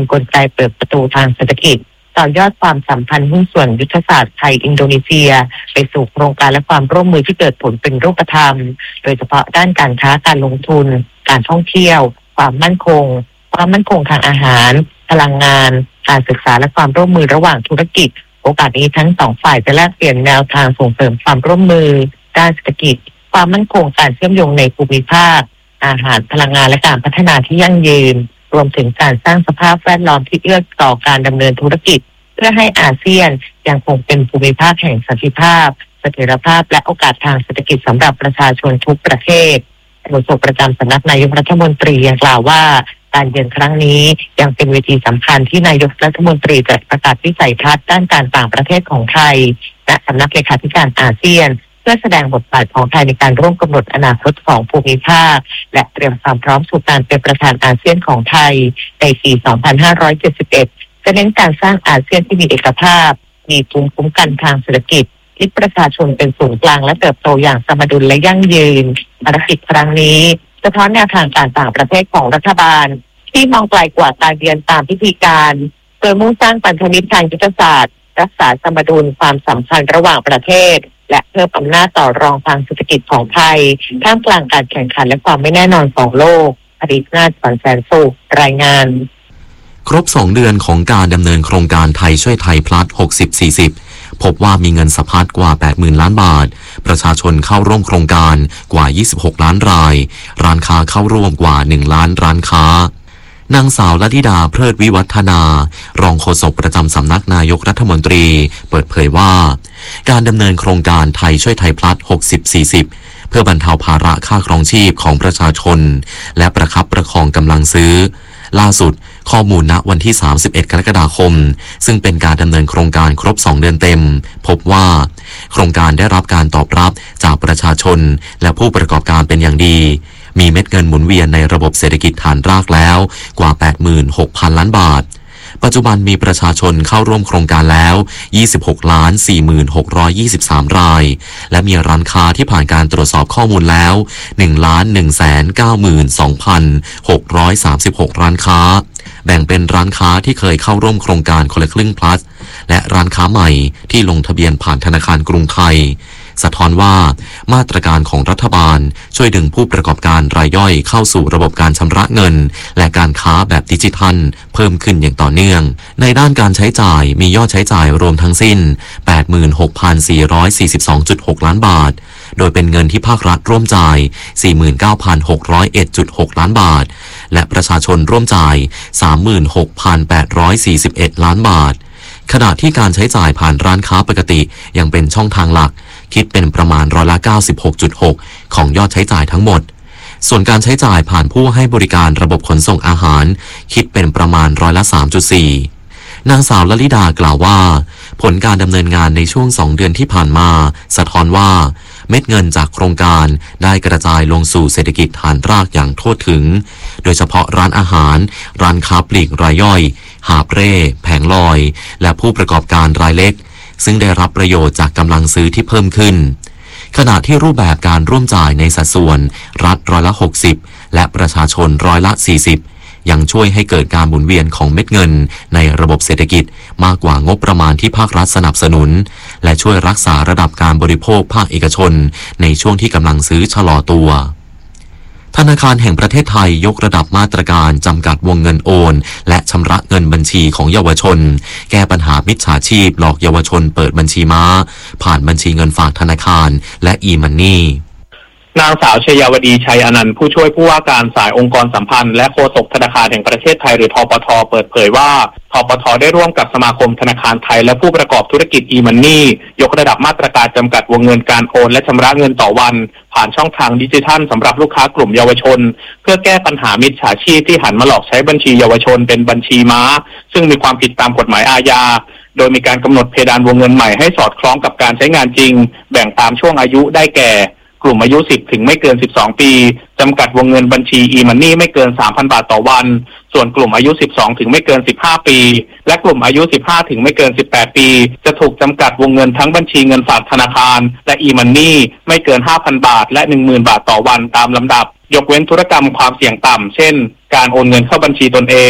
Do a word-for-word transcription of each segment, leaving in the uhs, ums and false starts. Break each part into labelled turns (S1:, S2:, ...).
S1: กลไกเปิดประตูทางเศรษฐกิจต่อยอดความสัมพันธ์หุ้นส่วนยุทธศาสตร์ไทยอินโดนีเซียไปสู่โครงการและความร่วมมือที่เกิดผลเป็นรูปธรรมโดยเฉพาะด้านการค้าการลงทุนการท่องเที่ยวความมั่นคงความมั่นคงทางอาหารพลังงานการศึกษาและความร่วมมือระหว่างธุรกิจโอกาสนี้ทั้งสองฝ่ายจะแลกเปลี่ยนแนวทางส่งเสริมความร่วมมือด้านเศรษฐกิจความมั่นคงการเชื่อมโยงในภูมิภาคอาหารพลังงานและการพัฒนาที่ยั่งยืนรวมถึงการสร้างสภาพแวดล้อมที่เอื้อต่อการดำเนินธุรกิจเพื่อให้อาเซียนยังคงเป็นภูมิภาคแห่งสันติภาพเสถียรภาพและโอกาสทางเศรษฐกิจสำหรับประชาชนทุกประเทศโฆษกประจำสำนักนายกรัฐมนตรียังกล่าวว่าการเยือนครั้งนี้ยังเป็นเวทีสำคัญที่นายกรัฐมนตรีจะประกาศวิสัยทัศน์ด้านการต่างประเทศของไทยและสำนักเลขาธิการอาเซียนเพื่อแสดงบทบาทของไทยในการร่วมกำหนดอนาคตของภูมิภาคและเตรียมความพร้อมสู่การเป็นประธานอาเซียนของไทยในปี สองพันห้าร้อยเจ็ดสิบเอ็ด จะเน้นการสร้างอาเซียนที่มีเอกภาพมีภูมิคุ้มกันทางเศรษฐกิจที่ประชาชนเป็นศูนย์กลางและเติบโตอย่างสมดุลและยั่งยืนภารกิจครั้งนี้สะท้อนแนวทางการต่างประเทศของรัฐบาลที่มองไกลกว่าการเรียนตามพิธีการโดยมุ่งสร้างพันธมิตรทางยุทธศาสตร์รักษาสมดุลความสัมพันธ์ระหว่างประเทศและเพิ่มอำนาจต่อรองทางเศรษฐกิจของไทยท่ามกลางการแข่งขันและความไม่แน่นอนของโลกอดิษฐ์นาถ ฝันแสนสุขรายงาน
S2: ครบสองเดือนของการดำเนินโครงการไทยช่วยไทยพลัส หกสิบ สี่สิบ พบว่ามีเงินสะพัดกว่า แปดหมื่น ล้านบาทประชาชนเข้าร่วมโครงการกว่า ยี่สิบหก ล้านรายร้านค้าเข้าร่วมกว่า หนึ่ง ล้านร้านค้านางสาวลธิดาเพลิดวิวัฒนารองโฆษกประจำสำนักนายกรัฐมนตรีเปิดเผยว่าการดำเนินโครงการไทยช่วยไทยพลัส หกสิบ สี่สิบ เพื่อบรรเทาภาระค่าครองชีพของประชาชนและประคับประคองกำลังซื้อล่าสุดข้อมูลณวันที่สามสิบเอ็ดกรกฎาคมซึ่งเป็นการดำเนินโครงการครบสองเดือนเต็มพบว่าโครงการได้รับการตอบรับจากประชาชนและผู้ประกอบการเป็นอย่างดีมีเม็ดเงินหมุนเวียนในระบบเศรษฐกิจฐานรากแล้วกว่า แปดหมื่นหกพัน ล้านบาทปัจจุบันมีประชาชนเข้าร่วมโครงการแล้ว ยี่สิบหกล้าน สี่หมื่นหกร้อยยี่สิบสาม รายและมีร้านค้าที่ผ่านการตรวจสอบข้อมูลแล้ว หนึ่งล้าน หนึ่งแสนเก้าหมื่นสองพันหกร้อยสามสิบหก ร้านค้าแบ่งเป็นร้านค้าที่เคยเข้าร่วมโครงการคนละครึ่ง plus และร้านค้าใหม่ที่ลงทะเบียนผ่านธนาคารกรุงไทยสะท้อนว่ามาตรการของรัฐบาลช่วยดึงผู้ประกอบการรายย่อยเข้าสู่ระบบการชำระเงินและการค้าแบบดิจิทัลเพิ่มขึ้นอย่างต่อเนื่องในด้านการใช้จ่ายมียอดใช้จ่ายรวมทั้งสิ้น แปดหมื่นหกพันสี่ร้อยสี่สิบสองจุดหก ล้านบาทโดยเป็นเงินที่ภาครัฐร่วมจ่าย สี่หมื่นเก้าพันหกร้อยเอ็ดจุดหก ล้านบาทและประชาชนร่วมจ่าย สามหมื่นหกพันแปดร้อยสี่สิบเอ็ด ล้านบาทขณะที่การใช้จ่ายผ่านร้านค้าปกติยังเป็นช่องทางหลักคิดเป็นประมาณร้อยละ เก้าสิบหกจุดหก ของยอดใช้จ่ายทั้งหมดส่วนการใช้จ่ายผ่านผู้ให้บริการระบบขนส่งอาหารคิดเป็นประมาณร้อยละ สามจุดสี่ นางสาวลลิดากล่าวว่าผลการดำเนินงานในช่วงสองเดือนที่ผ่านมาสะท้อนว่าเม็ดเงินจากโครงการได้กระจายลงสู่เศรษฐกิจฐานรากอย่างทั่วถึงโดยเฉพาะร้านอาหารร้านค้าปลีกรายย่อยหาบเร่แผงลอยและผู้ประกอบการรายเล็กซึ่งได้รับประโยชน์จากกำลังซื้อที่เพิ่มขึ้นขณะที่รูปแบบการร่วมจ่ายในสัดส่วนรัฐร้อยละหกสิบและประชาชนร้อยละสี่สิบยังช่วยให้เกิดการหมุนเวียนของเม็ดเงินในระบบเศรษฐกิจมากกว่างบประมาณที่ภาครัฐสนับสนุนและช่วยรักษาระดับการบริโภคภาคเอกชนในช่วงที่กำลังซื้อชะลอตัวธนาคารแห่งประเทศไทยยกระดับมาตรการจำกัดวงเงินโอนและชำระเงินบัญชีของเยาวชนแก้ปัญหามิจฉาชีพหลอกเยาวชนเปิดบัญชีม้าผ่านบัญชีเงินฝากธนาคารและ e-money
S3: นางสาวชยาวดีชัยอนันต์ผู้ช่วยผู้ว่าการสายองค์กรสัมพันธ์และโฆษกธนาคารแห่งประเทศไทยหรือธปท.เปิดเผยว่าธปท.ได้ร่วมกับสมาคมธนาคารไทยและผู้ประกอบธุรกิจ e-money ยกระดับมาตรการจำกัดวงเงินการโอนและชำระเงินต่อวันผ่านช่องทางดิจิทัลสำหรับลูกค้ากลุ่มเยาวชนเพื่อแก้ปัญหามิจฉาชีพที่หันมาหลอกใช้บัญชีเยาวชนเป็นบัญชีม้าซึ่งมีความผิดตามกฎหมายอาญาโดยมีการกำหนดเพดานวงเงินใหม่ให้สอดคล้องกับการใช้งานจริงแบ่งตามช่วงอายุได้แก่กลุ่มอายุสิบถึงไม่เกินสิบสองปีจำกัดวงเงินบัญชี e-money ไม่เกิน สามพัน บาทต่อวันส่วนกลุ่มอายุสิบสองถึงไม่เกินสิบห้าปีและกลุ่มอายุสิบห้าถึงไม่เกินสิบแปดปีจะถูกจำกัดวงเงินทั้งบัญชีเงินฝากธนาคารและ e-money ไม่เกิน ห้าพัน บาทและ หนึ่งหมื่น บาทต่อวันตามลำดับยกเว้นธุรกรรมความเสี่ยงต่ำเช่นการโอนเงินเข้าบัญชีตนเอง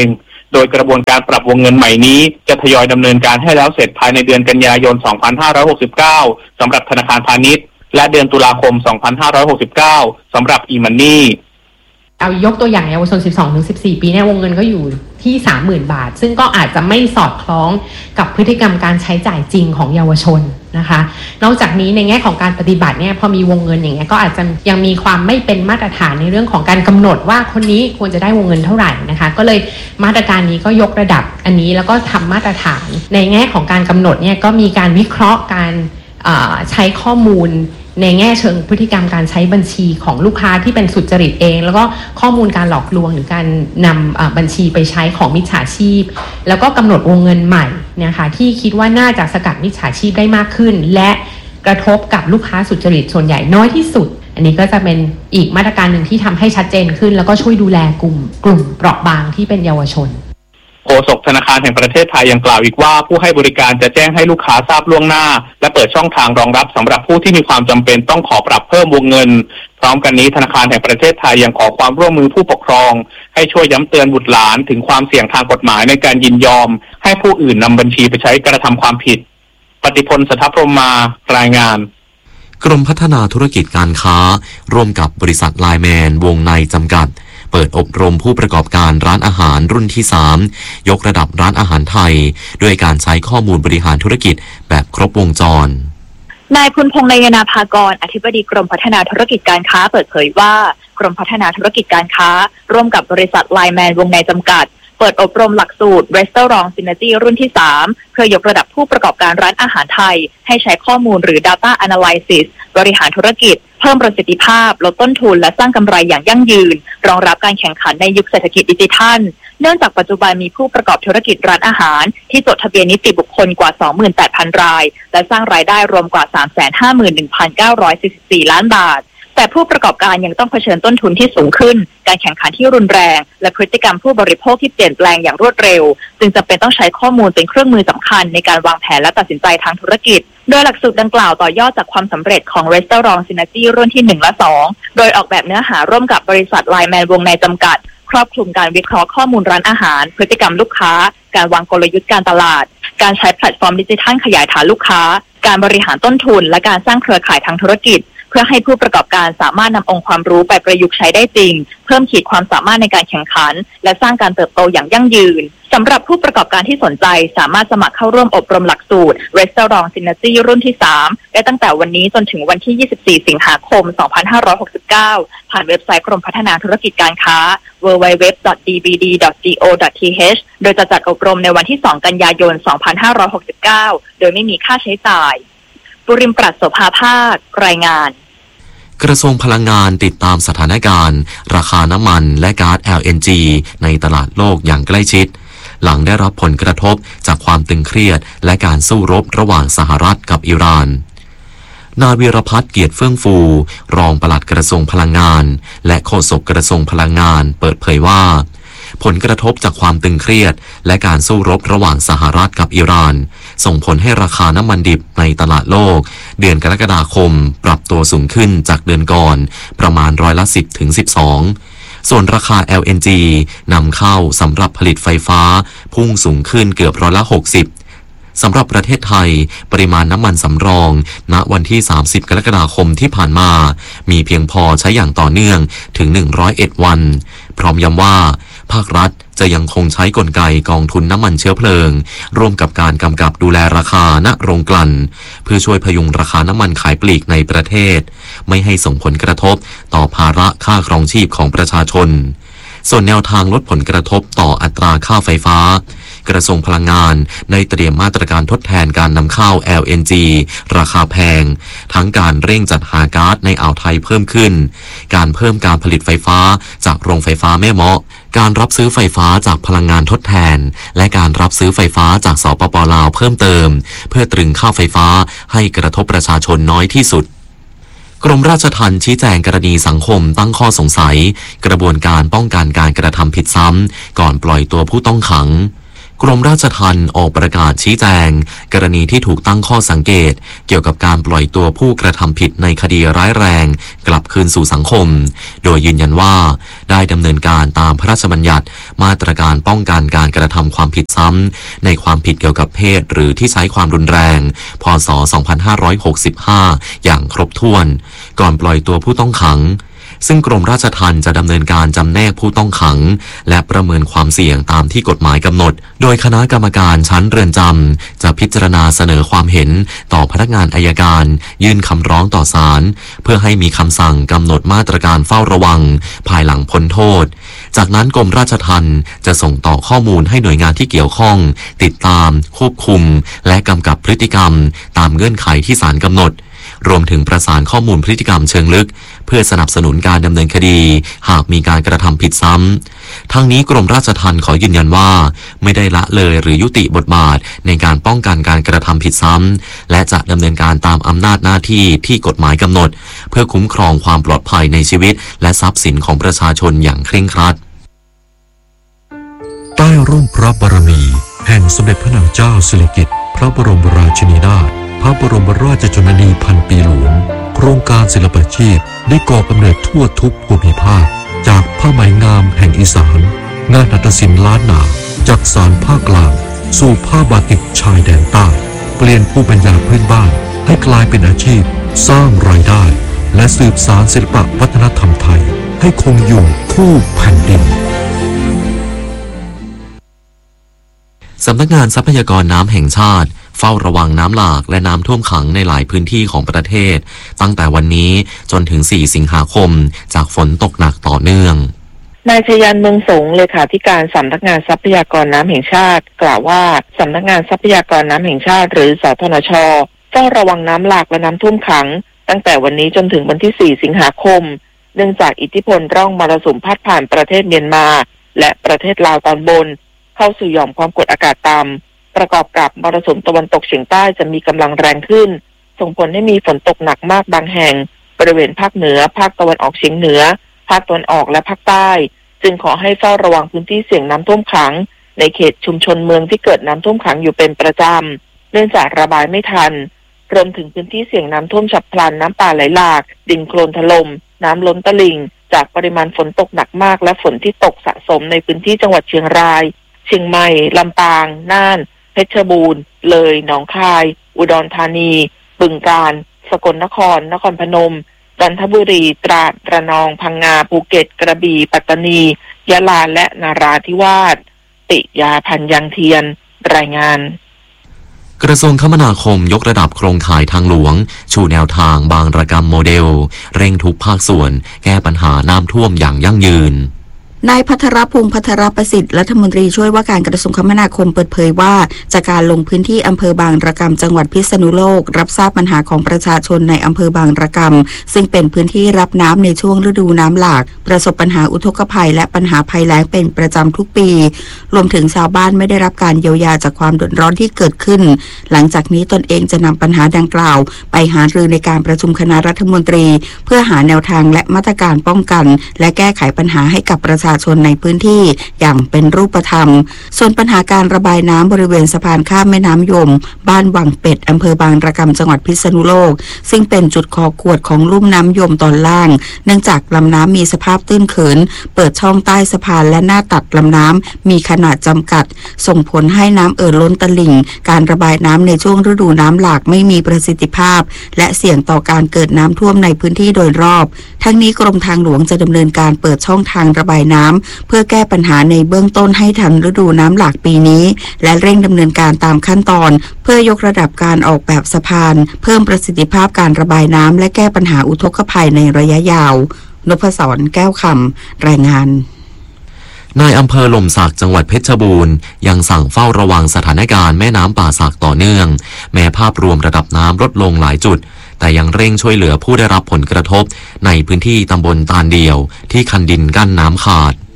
S3: โดยกระบวนการปรับวงเงินใหม่นี้จะทยอยดำเนินการให้แล้วเสร็จภายในเดือนกันยายน สองพันห้าร้อยหกสิบเก้า สำหรับธนาคารพาณิชย์และเดือนตุลาคม สองพันห้าร้อยหกสิบเก้า สำหรับ e-money
S4: เอายกตัวอย่างเยาวชน สิบสองถึงสิบสี่ ปีเนี่ยวงเงินก็อยู่ที่ สามหมื่น บาทซึ่งก็อาจจะไม่สอดคล้องกับพฤติกรรมการใช้จ่ายจริงของเยาวชนนะคะนอกจากนี้ในแง่ของการปฏิบัติเนี่ยพอมีวงเงินอย่างเงี้ยก็อาจจะยังมีความไม่เป็นมาตรฐานในเรื่องของการกำหนดว่าคนนี้ควรจะได้วงเงินเท่าไหร่นะคะก็เลยมาตรการนี้ก็ยกระดับอันนี้แล้วก็ทำมาตรฐานในแง่ของการกำหนดเนี่ยก็มีการวิเคราะห์การใช้ข้อมูลในแง่เชิงพฤติกรรมการใช้บัญชีของลูกค้าที่เป็นสุจริตเองแล้วก็ข้อมูลการหลอกลวงหรือการนำบัญชีไปใช้ของมิจฉาชีพแล้วก็กำหนดวงเงินใหม่นะคะที่คิดว่าน่าจะสกัดมิจฉาชีพได้มากขึ้นและกระทบกับลูกค้าสุจริตส่วนใหญ่น้อยที่สุดอันนี้ก็จะเป็นอีกมาตรการหนึ่งที่ทำให้ชัดเจนขึ้นแล้วก็ช่วยดูแลกลุ่มกลุ่มเปราะบางที่เป็นเยาวชน
S3: โฆษกธนาคารแห่งประเทศไทยยังกล่าวอีกว่าผู้ให้บริการจะแจ้งให้ลูกค้าทราบล่วงหน้าและเปิดช่องทางรองรับสำหรับผู้ที่มีความจำเป็นต้องขอปรับเพิ่มวงเงินพร้อมกันนี้ธนาคารแห่งประเทศไทยยังขอความร่วมมือผู้ปกครองให้ช่วยย้ำเตือนบุตรหลานถึงความเสี่ยงทางกฎหมายในการยินยอมให้ผู้อื่นนำบัญชีไปใช้กระทำความผิดปฏิพล สัทธพรหมารายงาน
S2: กรมพัฒนาธุรกิจการค้าร่วมกับบริษัทไลน์แมนวงในจำกัดเปิดอบรมผู้ประกอบการร้านอาหารรุ่นที่สามยกระดับร้านอาหารไทยด้วยการใช้ข้อมูลบริหารธุรกิจแบบครบวงจร
S5: นายพุนพงษ์นายนาภากรอธิบดีกรมพัฒนาธุรกิจการค้าเปิดเผยว่ากรมพัฒนาธุรกิจการค้าร่วมกับบริษัทไลน์แมนวงในจำกัดเปิดอบรมหลักสูตร Restaurant Synergy รุ่นที่สามเพื่อยกระดับผู้ประกอบการร้านอาหารไทยให้ใช้ข้อมูลหรือ Data Analysis บริหารธุรกิจเพิ่มประสิทธิภาพลดต้นทุนและสร้างกำไรอย่างยั่งยืนรองรับการแข่งขันในยุคเศรษฐกิจดิจิทัลเนื่องจากปัจจุบันมีผู้ประกอบธุรกิจร้านอาหารที่จดทะเบียนนิติบุคคลกว่า สองหมื่นแปดพัน รายและสร้างรายได้รวมกว่า สามแสนห้าหมื่นหนึ่งพันเก้าร้อยสี่สิบสี่ ล้านบาทแต่ผู้ประกอบการยังต้องเผชิญต้นทุนที่สูงขึ้นการแข่งขันที่รุนแรงและพฤติกรรมผู้บริโภคที่เปลี่ยนแปลงอย่างรวดเร็วจึงจำเป็นต้องใช้ข้อมูลเป็นเครื่องมือสำคัญในการวางแผนและตัดสินใจทางธุรกิจโดยหลักสูตรดังกล่าวต่อยอดจากความสำเร็จของ Restaurant Synergy รุ่นที่หนึ่งและสองโดยออกแบบเนื้อหาร่วมกับบริษัทไลน์แมนวงในจำกัดครอบคลุมการวิเคราะห์ข้อมูลร้านอาหารพฤติกรรมลูกค้าการวางกลยุทธ์การตลาดการใช้แพลตฟอร์มดิจิทัลขยายฐานลูกค้าการบริหารต้นทุนและการสร้างเครือข่ายทางธุรกิจเพื่อให้ผู้ประกอบการสามารถนำองค์ความรู้ไปประยุกต์ใช้ได้จริงเพิ่มขีดความสามารถในการแข่งขันและสร้างการเติบโตอย่างยั่งยืนสำหรับผู้ประกอบการที่สนใจสามารถสมัครเข้าร่วมอบรมหลักสูตร Restaurant Synergy รุ่นที่สามได้ตั้งแต่วันนี้จนถึงวันที่ยี่สิบสี่สิงหาคมสองพันห้าร้อยหกสิบเก้าผ่านเว็บไซต์กรมพัฒนาธุรกิจการค้า ดับเบิลยู ดับเบิลยู ดับเบิลยู ดอท ดี บี ดี ดอท จี โอ ดอท ที เอช โดยจะจัดอบรมในวันที่สองกันยายนสองพันห้าร้อยหกสิบเก้าโดยไม่มีค่าใช้จ่ายปุริมปรัชโสภาภาครายงาน
S2: กระทรวงพลังงานติดตามสถานการณ์ราคาน้ำมันและก๊าซ แอล เอ็น จี ในตลาดโลกอย่างใกล้ชิดหลังได้รับผลกระทบจากความตึงเครียดและการสู้รบระหว่างสหรัฐกับอิหร่านนายวีรพัฒน์เกียรติเฟื่องฟูรองปลัดกระทรวงพลังงานและโฆษกกระทรวงพลังงานเปิดเผยว่าผลกระทบจากความตึงเครียดและการสู้รบระหว่างสหรัฐกับอิหร่านส่งผลให้ราคาน้ำมันดิบในตลาดโลกเดือนกรกฎาคมปรับตัวสูงขึ้นจากเดือนก่อนประมาณร้อยละสิบถึงสิบสองส่วนราคา แอล เอ็น จี นำเข้าสำหรับผลิตไฟฟ้าพุ่งสูงขึ้นเกือบร้อยละหกสิบสำหรับประเทศไทยปริมาณน้ำมันสำรองณวันที่สามสิบกรกฎาคมที่ผ่านมามีเพียงพอใช้อย่างต่อเนื่องถึงหนึ่งร้อยเอ็ดวันพร้อมย้ำว่าภาครัฐจะยังคงใช้กลไกกองทุนน้ำมันเชื้อเพลิงร่วมกับการกำกับดูแลราคาณโรงกลั่นเพื่อช่วยพยุงราคาน้ำมันขายปลีกในประเทศไม่ให้ส่งผลกระทบต่อภาระค่าครองชีพของประชาชนส่วนแนวทางลดผลกระทบต่ออัตราค่าไฟฟ้ากระทรวงพลังงานได้เตรียมมาตรการทดแทนการนำเข้า แอล เอ็น จี ราคาแพงทั้งการเร่งจัดหาก๊าซในอ่าวไทยเพิ่มขึ้นการเพิ่มการผลิตไฟฟ้าจากโรงไฟฟ้าแม่เมาะการรับซื้อไฟฟ้าจากพลังงานทดแทนและการรับซื้อไฟฟ้าจากสปป.ลาวเพิ่มเติมเพื่อตรึงค่าไฟฟ้าให้กระทบประชาชนน้อยที่สุดกรมราชทัณฑ์ชี้แจงกรณีสังคมตั้งข้อสงสัยกระบวนการป้องกันการกระทำผิดซ้ำก่อนปล่อยตัวผู้ต้องขังกรมราชทัณฑ์ออกประกาศชี้แจงกรณีที่ถูกตั้งข้อสังเกตเกี่ยวกับการปล่อยตัวผู้กระทำผิดในคดีร้ายแรงกลับคืนสู่สังคมโดยยืนยันว่าได้ดำเนินการตามพระราชบัญญัติมาตรการป้องกันการกระทำความผิดซ้ำในความผิดเกี่ยวกับเพศหรือที่ใช้ความรุนแรงพ.ศ. สองพันห้าร้อยหกสิบห้าอย่างครบถ้วนก่อนปล่อยตัวผู้ต้องขังซึ่งกรมราชทัณฑ์จะดำเนินการจำแนกผู้ต้องขังและประเมินความเสี่ยงตามที่กฎหมายกำหนดโดยคณะกรรมการชั้นเรือนจำจะพิจารณาเสนอความเห็นต่อพนักงานอัยการยื่นคำร้องต่อศาลเพื่อให้มีคำสั่งกำหนดมาตรการเฝ้าระวังภายหลังพ้นโทษจากนั้นกรมราชทัณฑ์จะส่งต่อข้อมูลให้หน่วยงานที่เกี่ยวข้องติดตามควบคุมและกำกับพฤติกรรมตามเงื่อนไขที่ศาลกำหนดรวมถึงประสานข้อมูลพฤติกรรมเชิงลึกเพื่อสนับสนุนการดำเนินคดีหากมีการกระทำผิดซ้ำทั้งนี้กรมราชทัณฑ์ขอยืนยันว่าไม่ได้ละเลยหรือยุติบทบาทในการป้องกันการกระทำผิดซ้ำและจะดำเนินการตามอำนาจหน้าที่ที่กฎหมายกำหนดเพื่อคุ้มครองความปลอดภัยในชีวิตและทรัพย์สินของประชาชนอย่างเคร่งครัด
S6: ใต้ร่มพระบารมีแห่งสมเด็จพระนางเจ้าสิริกิติ์พระบรมราชินีนาถพระบรมราชชนนีพันปีหลวงโครงการศิลปาชีพได้ก่อกำเนิดทั่วทุกภูมิภาคจากผ้าไหมงามแห่งอีสานงานหัตถศิลป์ล้านนาจากสานภาคกลางสู่ผ้าบาติกชายแดนใต้เปลี่ยนภูมิปัญญาพื้นบ้านให้กลายเป็นอาชีพสร้างรายได้และสืบสานศิลปวัฒนธรรมไทยให้คงอยู่คู่แผ่นดิน
S2: สำนักงานทรัพยากรน้ำแห่งชาติเฝ้าระวังน้ำหลากและน้ำท่วมขังในหลายพื้นที่ของประเทศตั้งแต่วันนี้จนถึงสี่สิงหาคมจากฝนตกหนักต่อเนื่อง
S1: นายชยันเมืองสงเลขาธิการสำนักงานทรัพยากรน้ำแห่งชาติกล่าวว่าสำนักงานทรัพยากรน้ำแห่งชาติหรือสทนช.เฝ้าระวังน้ำหลากและน้ำท่วมขังตั้งแต่วันนี้จนถึงวันที่สี่สิงหาคมเนื่องจากอิทธิพลร่องมรสุมพัดผ่านประเทศเมียนมาและประเทศลาวตอนบนเข้าสู่หย่อมความกดอากาศต่ำประกอบกับมรสุมตะวันตกเฉียงใต้จะมีกำลังแรงขึ้นส่งผลให้มีฝนตกหนักมากบางแห่งบริเวณภาคเหนือภาคตะวันออกเฉียงเหนือภาคตะวันออกและภาคใต้จึงขอให้เฝ้าระวังพื้นที่เสี่ยงน้ำท่วมขังในเขตชุมชนเมืองที่เกิดน้ำท่วมขังอยู่เป็นประจำเนื่องจากระบายไม่ทันรวมถึงพื้นที่เสี่ยงน้ำท่วมฉับพลันน้ำป่าไหลหลากดินโคลนถล่มน้ำล้นตลิ่งจากปริมาณฝนตกหนักมากและฝนที่ตกสะสมในพื้นที่จังหวัดเชียงรายเชียงใหม่ลำปางน่านเพชรบูรณ์เลยหนองคายอุดรธานีบึงกาฬสกลนครนครพนมจันทบุรีตราดระนองพังงาภูเก็ตกระบี่ปัตตานียะลาและนราธิวาสปิยาพันยังเทียนรายงาน
S2: กระทรวงคมนาคมยกระดับโครงข่ายทางหลวงชูแนวทางบางระกรรมโมเดลเร่งทุกภาคส่วนแก้ปัญหาน้ำท่วมอย่างยั่งยืน
S7: นายภัทรพงษ์ภัทรประสิทธิ์รัฐมนตรีช่วยว่าการกระทรวงคมนาคมเปิดเผยว่าจากการลงพื้นที่อำเภอบางระกำจังหวัดพิษณุโลกรับทราบปัญหาของประชาชนในอำเภอบางระกำซึ่งเป็นพื้นที่รับน้ำในช่วงฤดูน้ำหลากประสบปัญหาอุทกภัยและปัญหาภัยแล้งเป็นประจำทุกปีรวมถึงชาวบ้านไม่ได้รับการเยียวยาจากความเดือดร้อนที่เกิดขึ้นหลังจากนี้ตนเองจะนำปัญหาดังกล่าวไปหารือในการประชุมคณะรัฐมนตรีเพื่อหาแนวทางและมาตรการป้องกันและแก้ไขปัญหาให้กับประชาชนในพื้นที่อย่างเป็นรูปธรรมส่วนปัญหาการระบายน้ำบริเวณสะพานข้ามแม่น้ำยมบ้านวังเป็ดอำเภอบางระกำจังหวัดพิษณุโลกซึ่งเป็นจุดคอขวดของลุ่มน้ำยมตอนล่างเนื่องจากลำน้ำมีสภาพตื้นเขินเปิดช่องใต้สะพานและหน้าตัดลำน้ำมีขนาดจำกัดส่งผลให้น้ำเอ่อล้นตลิ่งการระบายน้ำในช่วงฤดูน้ำหลากไม่มีประสิทธิภาพและเสี่ยงต่อการเกิดน้ำท่วมในพื้นที่โดยรอบทั้งนี้กรมทางหลวงจะดำเนินการเปิดช่องทางระบายน้ำเพื่อแก้ปัญหาในเบื้องต้นให้ทันฤดูน้ำหลากปีนี้และเร่งดำเนินการตามขั้นตอนเพื่อยกระดับการออกแบบสะพานเพิ่มประสิทธิภาพการระบายน้ำและแก้ปัญหาอุทกภัยในระยะยาวนพศรแก้วคำรายงาน
S2: นายอำเภอหล่มสักจังหวัดเพชรบูรณ์ยังสั่งเฝ้าระวังสถานการณ์แม่น้ำป่าสักต่อเนื่องแม้ภาพรวมระดับน้ำลดลงหลายจุดแต่ยังเร่งช่วยเหลือผู้ได้รับผลกระทบในพื้นที่ตำบลตาลเดียวที่คันดินกั้นน้ำขาด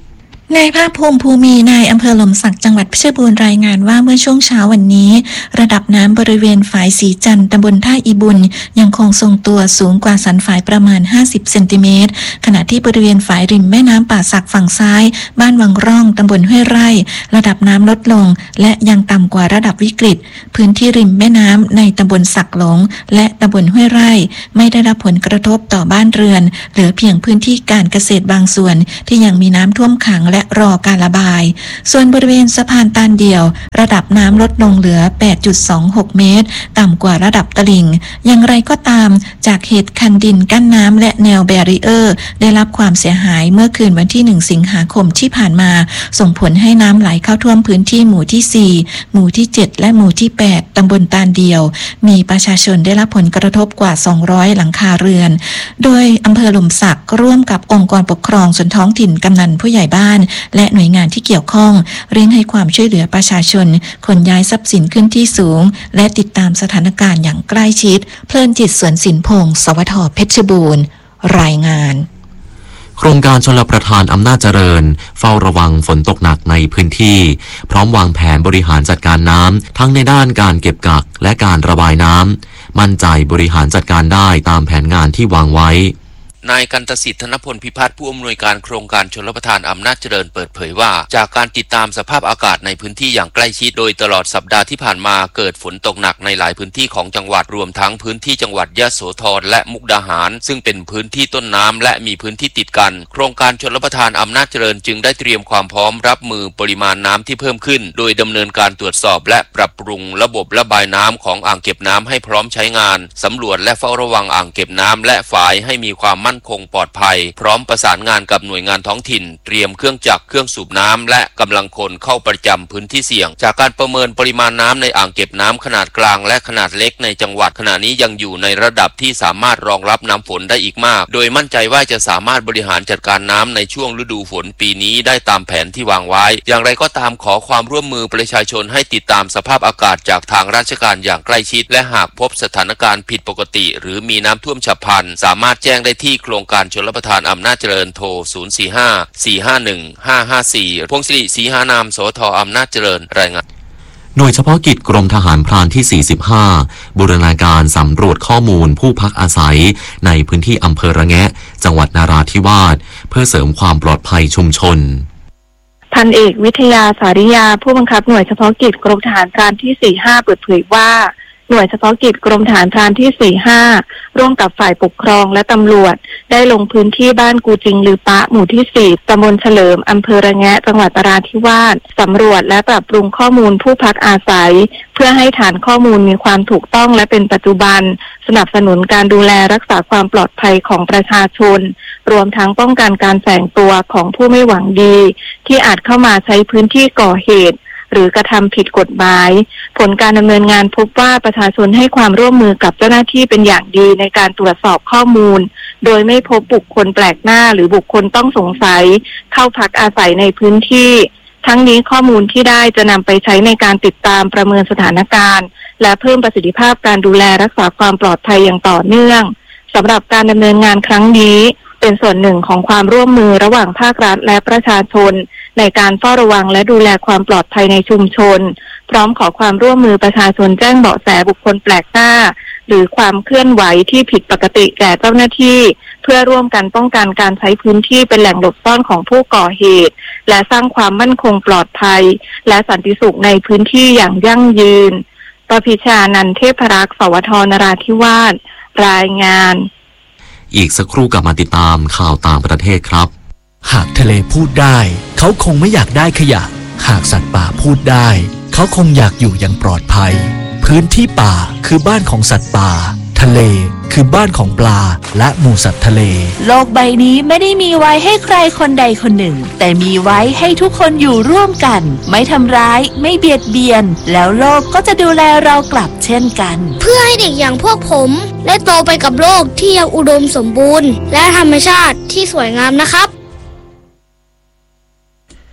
S8: นายภาคภูมิภูมีนายอำเภอหล่มสักจังหวัดเพชรบูรณ์รายงานว่าเมื่อช่วงเช้าวันนี้ระดับน้ำบริเวณฝายสีจันทร์ตำบลท่าอีบุญยังคงทรงตัวสูงกว่าสันฝายประมาณห้าสิบเซนติเมตรขณะที่บริเวณฝายริมแม่น้ำป่าสักฝั่งซ้ายบ้านวังร่องตำบลห้วยไร่ระดับน้ำลดลงและยังต่ำกว่าระดับวิกฤตพื้นที่ริมแม่น้ำในตำบลสักหลงและตำบลห้วยไร่ไม่ได้รับผลกระทบต่อบ้านเรือนเหลือเพียงพื้นที่การเกษตรบางส่วนที่ยังมีน้ำท่วมขังและรอการระบายส่วนบริเวณสะพานตาลเดี่ยวระดับน้ำลดลงเหลือ แปดจุดสองหก เมตรต่ำกว่าระดับตลิ่งอย่างไรก็ตามจากเหตุคันดินกั้นน้ำและแนวแบรีเออร์ได้รับความเสียหายเมื่อคืนวันที่หนึ่งสิงหาคมที่ผ่านมาส่งผลให้น้ำไหลเข้าท่วมพื้นที่หมู่ที่สี่หมู่ที่เจ็ดและหมู่ที่แปดตำบลตาลเดี่ยวมีประชาชนได้รับผลกระทบกว่าสองร้อยหลังคาเรือนโดยอำเภอหล่มสักร่วมกับองค์กรปกครองส่วนท้องถิ่นกำนันผู้ใหญ่บ้านและหน่วยงานที่เกี่ยวข้องเร่งให้ความช่วยเหลือประชาชนขนย้ายทรัพย์สินขึ้นที่สูงและติดตามสถานการณ์อย่างใกล้ชิดเพลินจิตสวนสินพงศ์สวทเพชรบูรณ์รายงาน
S2: โครงการชลประทานอำนาจเจริญเฝ้าระวังฝนตกหนักในพื้นที่พร้อมวางแผนบริหารจัดการน้ำทั้งในด้านการเก็บกักและการระบายน้ำมั่นใจบริหารจัดการได้ตามแผนงานที่วางไว้
S9: นายกันตสิทธิ์ธนพลพิพัฒน์ผู้อำนวยการโครงการชลประทานอำนาจเจริญเปิดเผยว่าจากการติดตามสภาพอากาศในพื้นที่อย่างใกล้ชิดโดยตลอดสัปดาห์ที่ผ่านมาเกิดฝนตกหนักในหลายพื้นที่ของจังหวัดรวมทั้งพื้นที่จังหวัดยโสธรและมุกดาหารซึ่งเป็นพื้นที่ต้นน้ำและมีพื้นที่ติดกันโครงการชลประทานอำนาจเจริญจึงได้เตรียมความพร้อมรับมือปริมาณน้ำที่เพิ่มขึ้นโดยดำเนินการตรวจสอบและปรับปรุงระบบระบายน้ำของอ่างเก็บน้ำให้พร้อมใช้งานสำรวจและเฝ้าระวังอ่างเก็บน้ำและฝายให้มีความมั่นคงปลอดภัยพร้อมประสานงานกับหน่วยงานท้องถิ่นเตรียมเครื่องจักรเครื่องสูบน้ำและกำลังคนเข้าประจำพื้นที่เสี่ยงจากการประเมินปริมาณน้ำในอ่างเก็บน้ำขนาดกลางและขนาดเล็กในจังหวัดขณะนี้ยังอยู่ในระดับที่สามารถรองรับน้ำฝนได้อีกมากโดยมั่นใจว่าจะสามารถบริหารจัดการน้ำในช่วงฤดูฝนปีนี้ได้ตามแผนที่วางไว้อย่างไรก็ตามขอความร่วมมือประชาชนให้ติดตามสภาพอากาศจากทางราชการอย่างใกล้ชิดและหากพบสถานการณ์ผิดปกติหรือมีน้ำท่วมฉับพลันสามารถแจ้งได้ที่โครงการชลประทานอำนาจเจริญโทร ศูนย์ สี่ ห้า สี่ ห้า หนึ่ง ห้า ห้า สี่ พงศิริศรีหานามสทอำนาจเจริญรายงาน
S2: หน่วยเฉพาะกิจกรมทหารพรานที่สี่สิบห้าบูรณาการสำรวจข้อมูลผู้พักอาศัยในพื้นที่อำเภอระแงะจังหวัดนราธิวาสเพื่อเสริมความปลอดภัยชุมชน
S5: พันเอกวิทยาสาริยาผู้บังคับหน่วยเฉพาะกิจกรมทหารพรานที่สี่สิบห้าเปิดเผยว่าหน่วยเฉพาะกิจกรมทหารพรานที่สี่สิบห้าร่วมกับฝ่ายปกครองและตำรวจได้ลงพื้นที่บ้านกูจิงลือปะหมู่ที่สี่ตำบลเฉลิมอำเภอระแงะจังหวัดนราธิวาสสำรวจและปรับปรุงข้อมูลผู้พักอาศัยเพื่อให้ฐานข้อมูลมีความถูกต้องและเป็นปัจจุบันสนับสนุนการดูแลรักษาความปลอดภัยของประชาชนรวมทั้งป้องกันการแฝงตัวของผู้ไม่หวังดีที่อาจเข้ามาใช้พื้นที่ก่อเหตุหรือกระทำผิดกฎหมายผลการดำเนินงานพบว่าประชาชนให้ความร่วมมือกับเจ้าหน้าที่เป็นอย่างดีในการตรวจสอบข้อมูลโดยไม่พบบุคคลแปลกหน้าหรือบุคคลต้องสงสัยเข้าพักอาศัยในพื้นที่ทั้งนี้ข้อมูลที่ได้จะนำไปใช้ในการติดตามประเมินสถานการณ์และเพิ่มประสิทธิภาพการดูแลรักษาความปลอดภัยอย่างต่อเนื่องสำหรับการดำเนินงานครั้งนี้เป็นส่วนหนึ่งของความร่วมมือระหว่างภาครัฐและประชาชนในการเฝ้าระวังและดูแลความปลอดภัยในชุมชนพร้อมขอความร่วมมือประชาชนแจ้งเบาะแสบุคคลแปลกหน้าหรือความเคลื่อนไหวที่ผิดปกติแก่เจ้าหน้าที่เพื่อร่วมกันป้องกันการใช้พื้นที่เป็นแหล่งหลบซ่อนของผู้ก่อเหตุและสร้างความมั่นคงปลอดภัยและสันติสุขในพื้นที่อย่างยั่งยืนปพิชานันท์เทพรักษ์สวทนราธิวาสรายงาน
S2: อีกสักครู่กลับมาติดตามข่าวต่างประเทศครับ
S10: หากทะเลพูดได้เขาคงไม่อยากได้ขยะหากสัตว์ป่าพูดได้เขาคงอยากอยู่อย่างปลอดภัยพื้นที่ป่าคือบ้านของสัตว์ป่าทะเลคือบ้านของปลาและหมู่สัตว์ทะเล
S11: โลกใบนี้ไม่ได้มีไว้ให้ใครคนใดคนหนึ่งแต่มีไว้ให้ทุกคนอยู่ร่วมกันไม่ทำร้ายไม่เบียดเบียนแล้วโลกก็จะดูแลเรากลับเช่นกัน
S12: เพื่อให้เด็กอย่างพวกผมได้โตไปกับโลกที่ยังอุดมสมบูรณ์และธรรมชาติที่สวยงามนะครับ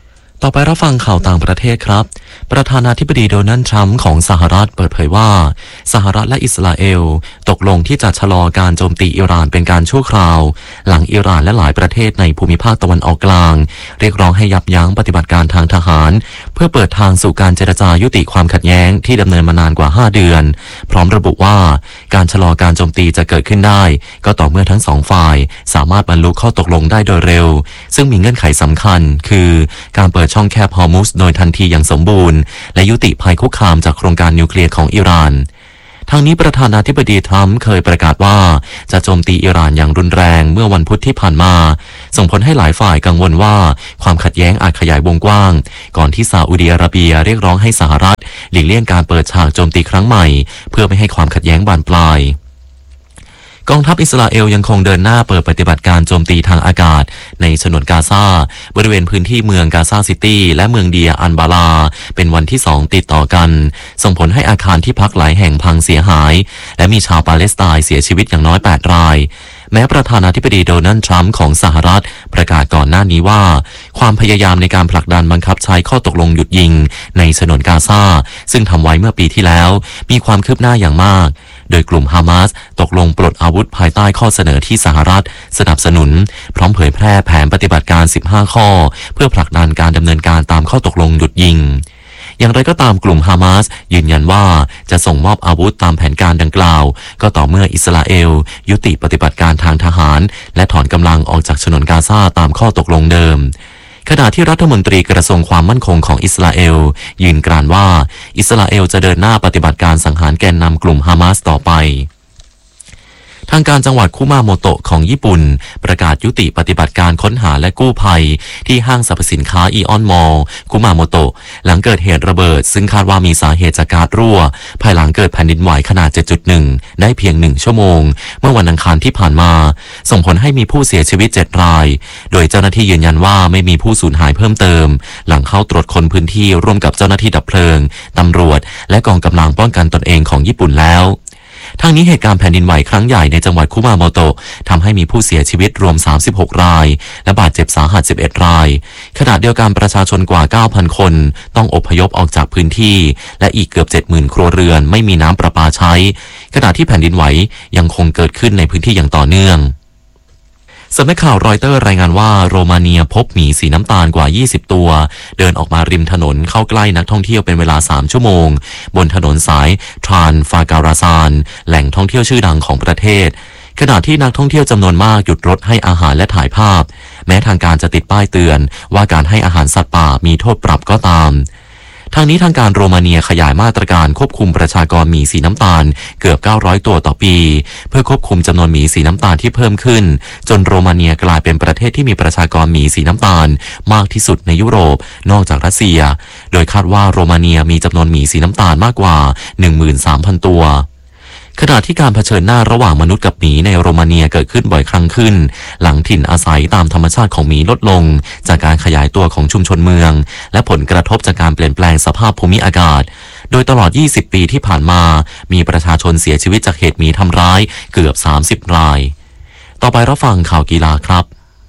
S2: ต่อไปรับฟังข่าวต่างประเทศครับประธานาธิบดีโดนัลด์ทรัมป์ของสหรัฐเปิดเผยว่าสหรัฐและอิสราเอลตกลงที่จะชะลอการโจมตีอิหร่านเป็นการชั่วคราวหลังอิหร่านและหลายประเทศในภูมิภาคตะวันออกกลางเรียกร้องให้ยับยั้งปฏิบัติการทางทหารเพื่อเปิดทางสู่การเจรจายุติความขัดแย้งที่ดำเนินมานานกว่าห้าเดือนพร้อมระบุว่าการชะลอการโจมตีจะเกิดขึ้นได้ก็ต่อเมื่อทั้งสองฝ่ายสามารถบรรลุข้อตกลงได้โดยเร็วซึ่งมีเงื่อนไขสำคัญคือการเปิดช่องแคบฮอร์มุซโดยทันทีอย่างสมบูรณ์และยุติภัยคุกคามจากโครงการนิวเคลียร์ของอิหร่านทางนี้ประธานาธิบดีทรัมป์เคยประกาศว่าจะโจมตีอิหร่านอย่างรุนแรงเมื่อวันพุธที่ผ่านมาส่งผลให้หลายฝ่ายกังวลว่าความขัดแย้งอาจขยายวงกว้างก่อนที่ซาอุดิอาระเบียเรียกร้องให้สหรัฐหลีกเลี่ยงการเปิดฉากโจมตีครั้งใหม่เพื่อไม่ให้ความขัดแย้งบานปลายกองทัพอิสราเอลยังคงเดินหน้าเปิดปฏิบัติการโจมตีทางอากาศในฉนวนกาซาบริเวณพื้นที่เมืองกาซาซิตี้และเมืองเดียอันบาลาเป็นวันที่สองติดต่อกันส่งผลให้อาคารที่พักหลายแห่งพังเสียหายและมีชาวปาเลสไตน์เสียชีวิตอย่างน้อยแปดรายแม้ประธานาธิบดีโดนัลด์ทรัมป์ของสหรัฐประกาศก่อนหน้านี้ว่าความพยายามในการผลักดันบังคับใช้ข้อตกลงหยุดยิงในฉนวนกาซาซึ่งทำไว้เมื่อปีที่แล้วมีความคืบหน้าอย่างมากโดยกลุ่มฮามาสตกลงปลดอาวุธภายใต้ข้อเสนอที่สหรัฐสนับสนุนพร้อมเผยแพร่แผนปฏิบัติการสิบห้าข้อเพื่อผลักดันการดำเนินการตามข้อตกลงหยุดยิงอย่างไรก็ตามกลุ่มฮามาสยืนยันว่าจะส่งมอบอาวุธตามแผนการดังกล่าวก็ต่อเมื่ออิสราเอลยุติปฏิบัติการทางทหารและถอนกำลังออกจากฉนวนกาซาตามข้อตกลงเดิมขณะที่รัฐมนตรีกระทรวงความมั่นคงของอิสราเอลยืนกรานว่าอิสราเอลจะเดินหน้าปฏิบัติการสังหารแกนนำกลุ่มฮามาสต่อไปทางการจังหวัดคุมาโมโตะของญี่ปุ่นประกาศยุติปฏิบัติการค้นหาและกู้ภัยที่ห้างสรรพสินค้าอีออนมอลล์คุมาโมโตะหลังเกิดเหตุระเบิดซึ่งคาดว่ามีสาเหตุจากก๊าซรั่วภายหลังเกิดแผ่นดินไหวขนาด เจ็ดจุดหนึ่ง ได้เพียงหนึ่งชั่วโมงเมื่อวันอังคารที่ผ่านมาส่งผลให้มีผู้เสียชีวิตเจ็ดรายโดยเจ้าหน้าที่ยืนยันว่าไม่มีผู้สูญหายเพิ่มเติมหลังเข้าตรวจค้นพื้นที่ร่วมกับเจ้าหน้าที่ดับเพลิงตำรวจและกองกำลังป้องกันตนเองของญี่ปุ่นแล้วทางนี้เหตุการณ์แผ่นดินไหวครั้งใหญ่ในจังหวัดคุมาโมโตะทำให้มีผู้เสียชีวิตรวมสามสิบหกรายและบาดเจ็บสาหัสสิบเอ็ดรายขณะเดียวกันประชาชนกว่า เก้าพัน คนต้องอพยพออกจากพื้นที่และอีกเกือบ เจ็ดหมื่น ครัวเรือนไม่มีน้ำประปาใช้ขณะที่แผ่นดินไหวยังคงเกิดขึ้นในพื้นที่อย่างต่อเนื่องสำนักข่าวรอยเตอร์รายงานว่าโรมาเนียพบหมีสีน้ำตาลกว่ายี่สิบตัวเดินออกมาริมถนนเข้าใกล้นักท่องเที่ยวเป็นเวลาสามชั่วโมงบนถนนสายทรานฟาการาซานแหล่งท่องเที่ยวชื่อดังของประเทศขณะที่นักท่องเที่ยวจำนวนมากหยุดรถให้อาหารและถ่ายภาพแม้ทางการจะติดป้ายเตือนว่าการให้อาหารสัตว์ป่ามีโทษปรับก็ตามทางนี้ทางการโรมาเนียขยายมาตรการควบคุมประชากรหมีสีน้ำตาลเกือบเก้าร้อยตัวต่อปีเพื่อควบคุมจำนวนหมีสีน้ำตาลที่เพิ่มขึ้นจนโรมาเนียกลายเป็นประเทศที่มีประชากรหมีสีน้ำตาลมากที่สุดในยุโรปนอกจากรัสเซียโดยคาดว่าโรมาเนียมีจำนวนหมีสีน้ำตาลมากกว่า หนึ่งหมื่นสามพัน ตัวขณะที่การเผชิญหน้าระหว่างมนุษย์กับหมีในโรมาเนียเกิดขึ้นบ่อยครั้งขึ้นหลังถิ่นอาศัยตามธรรมชาติของหมีลดลงจากการขยายตัวของชุมชนเมืองและผลกระทบจากการเปลี่ยนแปลงสภาพภูมิอากาศโดยตลอดยี่สิบปีที่ผ่านมามีประชาชนเสียชีวิตจากเหตุหมีทำร้ายเกือบสามสิบรายต่อไปรับฟังข่าวกีฬาครับ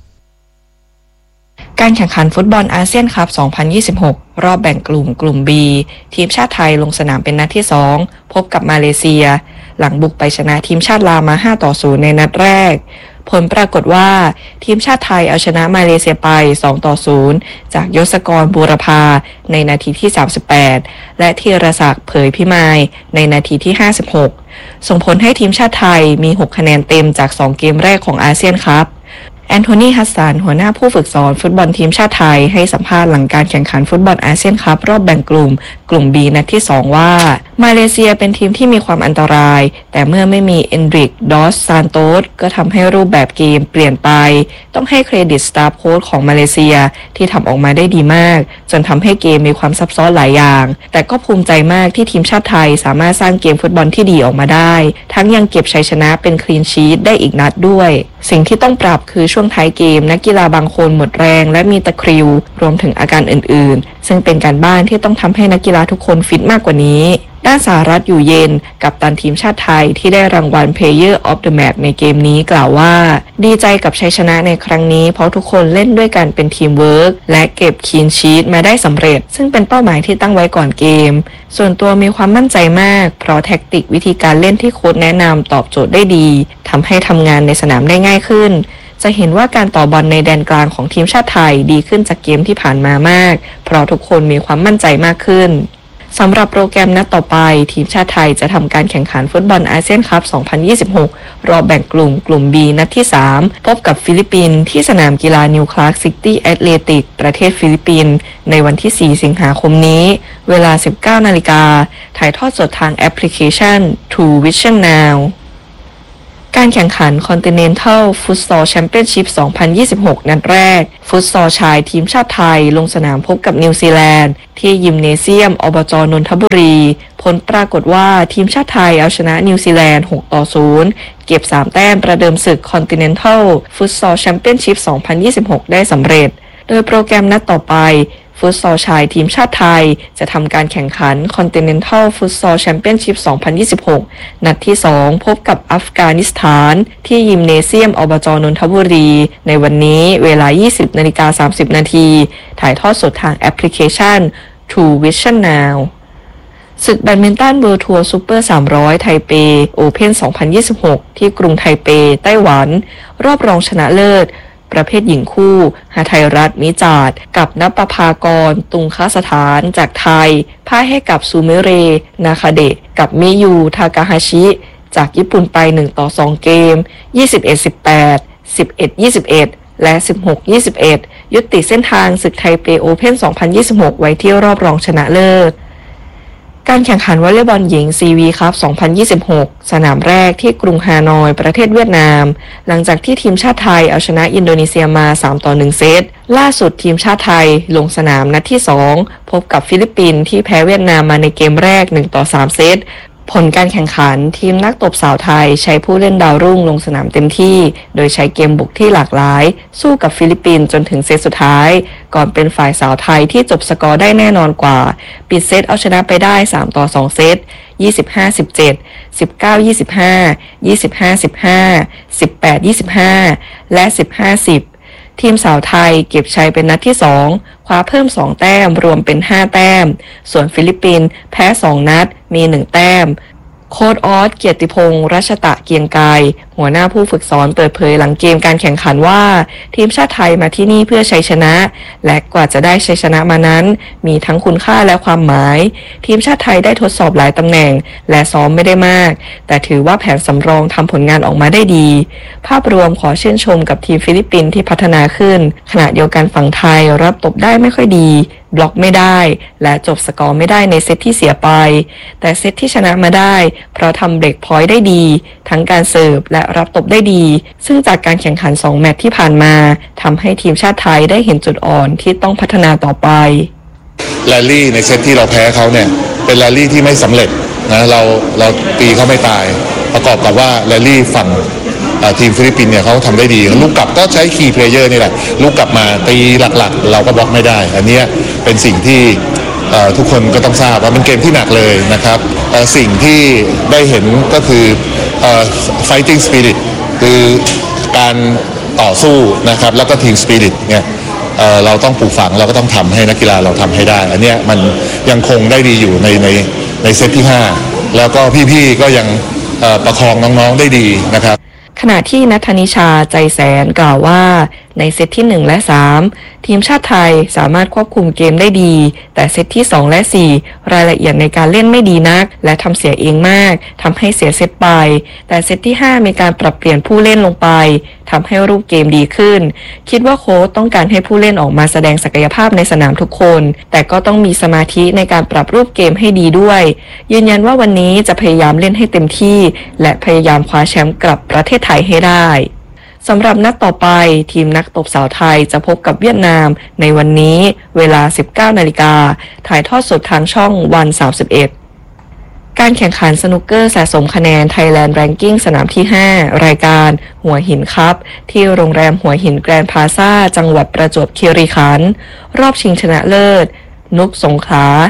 S13: การแข่งขันฟุตบอลอาเซียนคัพ สองพันยี่สิบหก รอบแบ่งกลุ่มกลุ่ม B ทีมชาติไทยลงสนามเป็นนัดที่สองพบกับมาเลเซียหลังบุกไปชนะทีมชาติลาวมา ห้าต่อศูนย์ ในนัดแรกผลปรากฏว่าทีมชาติไทยเอาชนะมาเลเซียไป สองต่อศูนย์ จากยศกรบูรพาในนาทีที่สามสิบแปดและธีรศักดิ์เผยพิมายในนาทีที่ห้าสิบหกส่งผลให้ทีมชาติไทยมีหกคะแนนเต็มจากสองเกมแรกของอาเซียนคัพแอนโทนี ฮัสซันหัวหน้าผู้ฝึกสอนฟุตบอลทีมชาติไทยให้สัมภาษณ์หลังการแข่งขันฟุตบอลอาเซียนคัพรอบแบ่งกลุ่มกลุ่ม B นัดที่สองว่ามาเลเซียเป็นทีมที่มีความอันตรายแต่เมื่อไม่มีเอนริก ดอส ซานโตสก็ทำให้รูปแบบเกมเปลี่ยนไปต้องให้เครดิตสตาฟโค้ชของมาเลเซียที่ทำออกมาได้ดีมากจนทำให้เกมมีความซับซ้อนหลายอย่างแต่ก็ภูมิใจมากที่ทีมชาติไทยสามารถสร้างเกมฟุตบอลที่ดีออกมาได้ทั้งยังเก็บชัยชนะเป็นคลีนชีทได้อีกนัดด้วยสิ่งที่ต้องปรับคือช่วงท้ายเกมนักกีฬาบางคนหมดแรงและมีตะคริวรวมถึงอาการอื่นๆซึ่งเป็นการบ้านที่ต้องทำให้นักกีฬาทุกคนฟิตมากกว่านี้ด้านสหรัฐอยู่เย็นกัปตันทีมชาติไทยที่ได้รางวัล Player of the Match ในเกมนี้กล่าวว่าดีใจกับชัยชนะในครั้งนี้เพราะทุกคนเล่นด้วยกันเป็นทีมเวิร์กและเก็บคีนชีทมาได้สำเร็จซึ่งเป็นเป้าหมายที่ตั้งไว้ก่อนเกมส่วนตัวมีความมั่นใจมากเพราะแท็กติกวิธีการเล่นที่โค้ชแนะนำตอบโจทย์ได้ดีทำให้ทำงานในสนามได้ง่ายขึ้นจะเห็นว่าการต่อบอลในแดนกลางของทีมชาติไทยดีขึ้นจากเกมที่ผ่านมามากเพราะทุกคนมีความมั่นใจมากขึ้นสำหรับโปรแกรมนัดต่อไปทีมชาติไทยจะทำการแข่งขันฟุตบอลอาเซียนคัพ สองพันยี่สิบหก รอบแบ่งกลุ่มกลุ่ม B นัดที่ สาม พบกับฟิลิปปินส์ที่สนามกีฬานิวคลาร์กซิตี้แอตเลติกประเทศฟิลิปปินส์ในวันที่ สี่ สิงหาคมนี้เวลา สิบเก้า นาฬิกาถ่ายทอดสดทางแอปพลิเคชัน True Vision Nowการแข่งขัน Continental Futsal Championship สองพันยี่สิบหก นัดแรกฟุตซอลชายทีมชาติไทยลงสนามพบกับนิวซีแลนด์ที่ยิมเนเซียมอบจ.นนทบุรีผลปรากฏว่าทีมชาติไทยเอาชนะนิวซีแลนด์ หกต่อศูนย์ เก็บสามแต้มประเดิมศึก Continental Futsal Championship สองพันยี่สิบหก ได้สำเร็จโดยโปรแกรมนัดต่อไปฟุตซอลชายทีมชาติไทยจะทำการแข่งขัน Continental Futsal Championship สองพันยี่สิบหก นัดที่ สอง พบกับอัฟกานิสถานที่ยิมเนเซียมอบจ.นนทบุรีในวันนี้เวลา ยี่สิบนาฬิกาสามสิบนาทีถ่ายทอดสดทางแอปพลิเคชัน True Vision Now ศึกแบดมินตันเวิลด์ทัวร์ซูเปอร์สามร้อยไทเปโอเพ่นสองพันยี่สิบหกที่กรุงไทเปไต้หวันรอบรองชนะเลิศประเภทหญิงคู่หทัยรัตน์มิจาดกับณปภากรตุงคสถานจากไทยพ่ายให้กับซูเมเรนาคาเดะกับมิยูทากาฮาชิจากญี่ปุ่นไปหนึ่งต่อสองเกม ยี่สิบเอ็ด สิบแปด สิบเอ็ด ยี่สิบเอ็ด และ สิบหก ยี่สิบเอ็ด ยุติเส้นทางศึกไทเปโอเพ่นสองพันยี่สิบหกไว้ที่รอบรองชนะเลิศการแข่งขันวอลเลย์บอลหญิง ซี วี คัพ สองพันยี่สิบหก สนามแรกที่กรุงฮานอยประเทศเวียดนามหลังจากที่ทีมชาติไทยเอาชนะอินโดนีเซียมาสามต่อหนึ่งเซตล่าสุดทีมชาติไทยลงสนามนัดที่สองพบกับฟิลิปปินส์ที่แพ้เวียดนามมาในเกมแรกหนึ่งต่อสามเซตผลการแข่งขันทีมนักตบสาวไทยใช้ผู้เล่นดาวรุ่งลงสนามเต็มที่โดยใช้เกมบุกที่หลากหลายสู้กับฟิลิปปินส์จนถึงเซตสุดท้ายก่อนเป็นฝ่ายสาวไทยที่จบสกอร์ได้แน่นอนกว่าปิดเซตเอาชนะไปได้สามต่อสองเซต ยี่สิบห้า สิบเจ็ด สิบเก้า ยี่สิบห้า ยี่สิบห้า สิบห้า สิบแปด ยี่สิบห้า และ สิบห้า สิบทีมสาวไทยเก็บชัยเป็นนัดที่สองคว้าเพิ่มสองแต้มรวมเป็นห้าแต้มส่วนฟิลิปปินส์แพ้สองนัดมีหนึ่งแต้มโค้ชออสเกียรติพงษ์รัชตะเกียงกายหัวหน้าผู้ฝึกสอนเปิดเผยหลังเกมการแข่งขันว่าทีมชาติไทยมาที่นี่เพื่อชัยชนะและกว่าจะได้ชัยชนะมานั้นมีทั้งคุณค่าและความหมายทีมชาติไทยได้ทดสอบหลายตำแหน่งและซ้อมไม่ได้มากแต่ถือว่าแผนสำรองทำผลงานออกมาได้ดีภาพรวมขอชื่นชมกับทีมฟิลิปปินส์ที่พัฒนาขึ้นขณะเดียวกันฝั่งไทยรับตบได้ไม่ค่อยดีบล็อกไม่ได้และจบสกอร์ไม่ได้ในเซตที่เสียไปแต่เซตที่ชนะมาได้เพราะทำเบรกพอยต์ได้ดีทั้งการเสิร์ฟและรับตบได้ดีซึ่งจากการแข่งขันสองแมตช์ที่ผ่านมาทำให้ทีมชาติไทยได้เห็นจุดอ่อนที่ต้องพัฒนาต่อไป
S14: แรลลี่ในเซตที่เราแพ้เขาเนี่ยเป็นแรลลี่ที่ไม่สำเร็จนะเราเราตีเขาไม่ตายประกอบกับว่าแรลลี่ฝั่งทีมฟิลิปปินส์เนี่ยเขาทำได้ดีลูกกลับก็ใช้คีย์เพลเยอร์นี่แหละลูกกลับมาตีหลักๆเราก็บล็อกไม่ได้อันนี้เป็นสิ่งที่ทุกคนก็ต้องทราบว่าเป็นเกมที่หนักเลยนะครับสิ่งที่ได้เห็นก็คือ fighting spirit คือการต่อสู้นะครับแล้วก็ทีม spirit เนี่ยเราต้องปลูกฝังเราก็ต้องทำให้นักกีฬาเราทำให้ได้อันนี้มันยังคงได้ดีอยู่ในในในเซตที่ห้าแล้วก็พี่ๆก็ยังประคองน้องๆได้ดีนะครับ
S13: ขณะที่ณัฐนิชาใจแสนกล่าวว่าในเซตที่หนึ่งและสามทีมชาติไทยสามารถควบคุมเกมได้ดีแต่เซตที่สองและสี่รายละเอียดในการเล่นไม่ดีนักและทำเสียเองมากทำให้เสียเซตไปแต่เซตที่ห้ามีการปรับเปลี่ยนผู้เล่นลงไปทำให้รูปเกมดีขึ้นคิดว่าโค้ชต้องการให้ผู้เล่นออกมาแสดงศักยภาพในสนามทุกคนแต่ก็ต้องมีสมาธิในการปรับรูปเกมให้ดีด้วยยืนยันว่าวันนี้จะพยายามเล่นให้เต็มที่และพยายามคว้าแชมป์กลับประเทศไทยให้ได้สำหรับนัดต่อไปทีมนักตบสาวไทยจะพบกับเวียดนามในวันนี้เวลา สิบเก้านาฬิกาถ่ายทอดสดทางช่องวันสามสิบเอ็ดการแข่งขันสนุกเกอร์สะสมคะแนน Thailand Ranking สนามที่ห้ารายการหัวหินคัพที่โรงแรมหัวหินแกรนด์พลาซ่าจังหวัดประจวบคีรีขันธ์รอบชิงชนะเลิศนุกสงขลา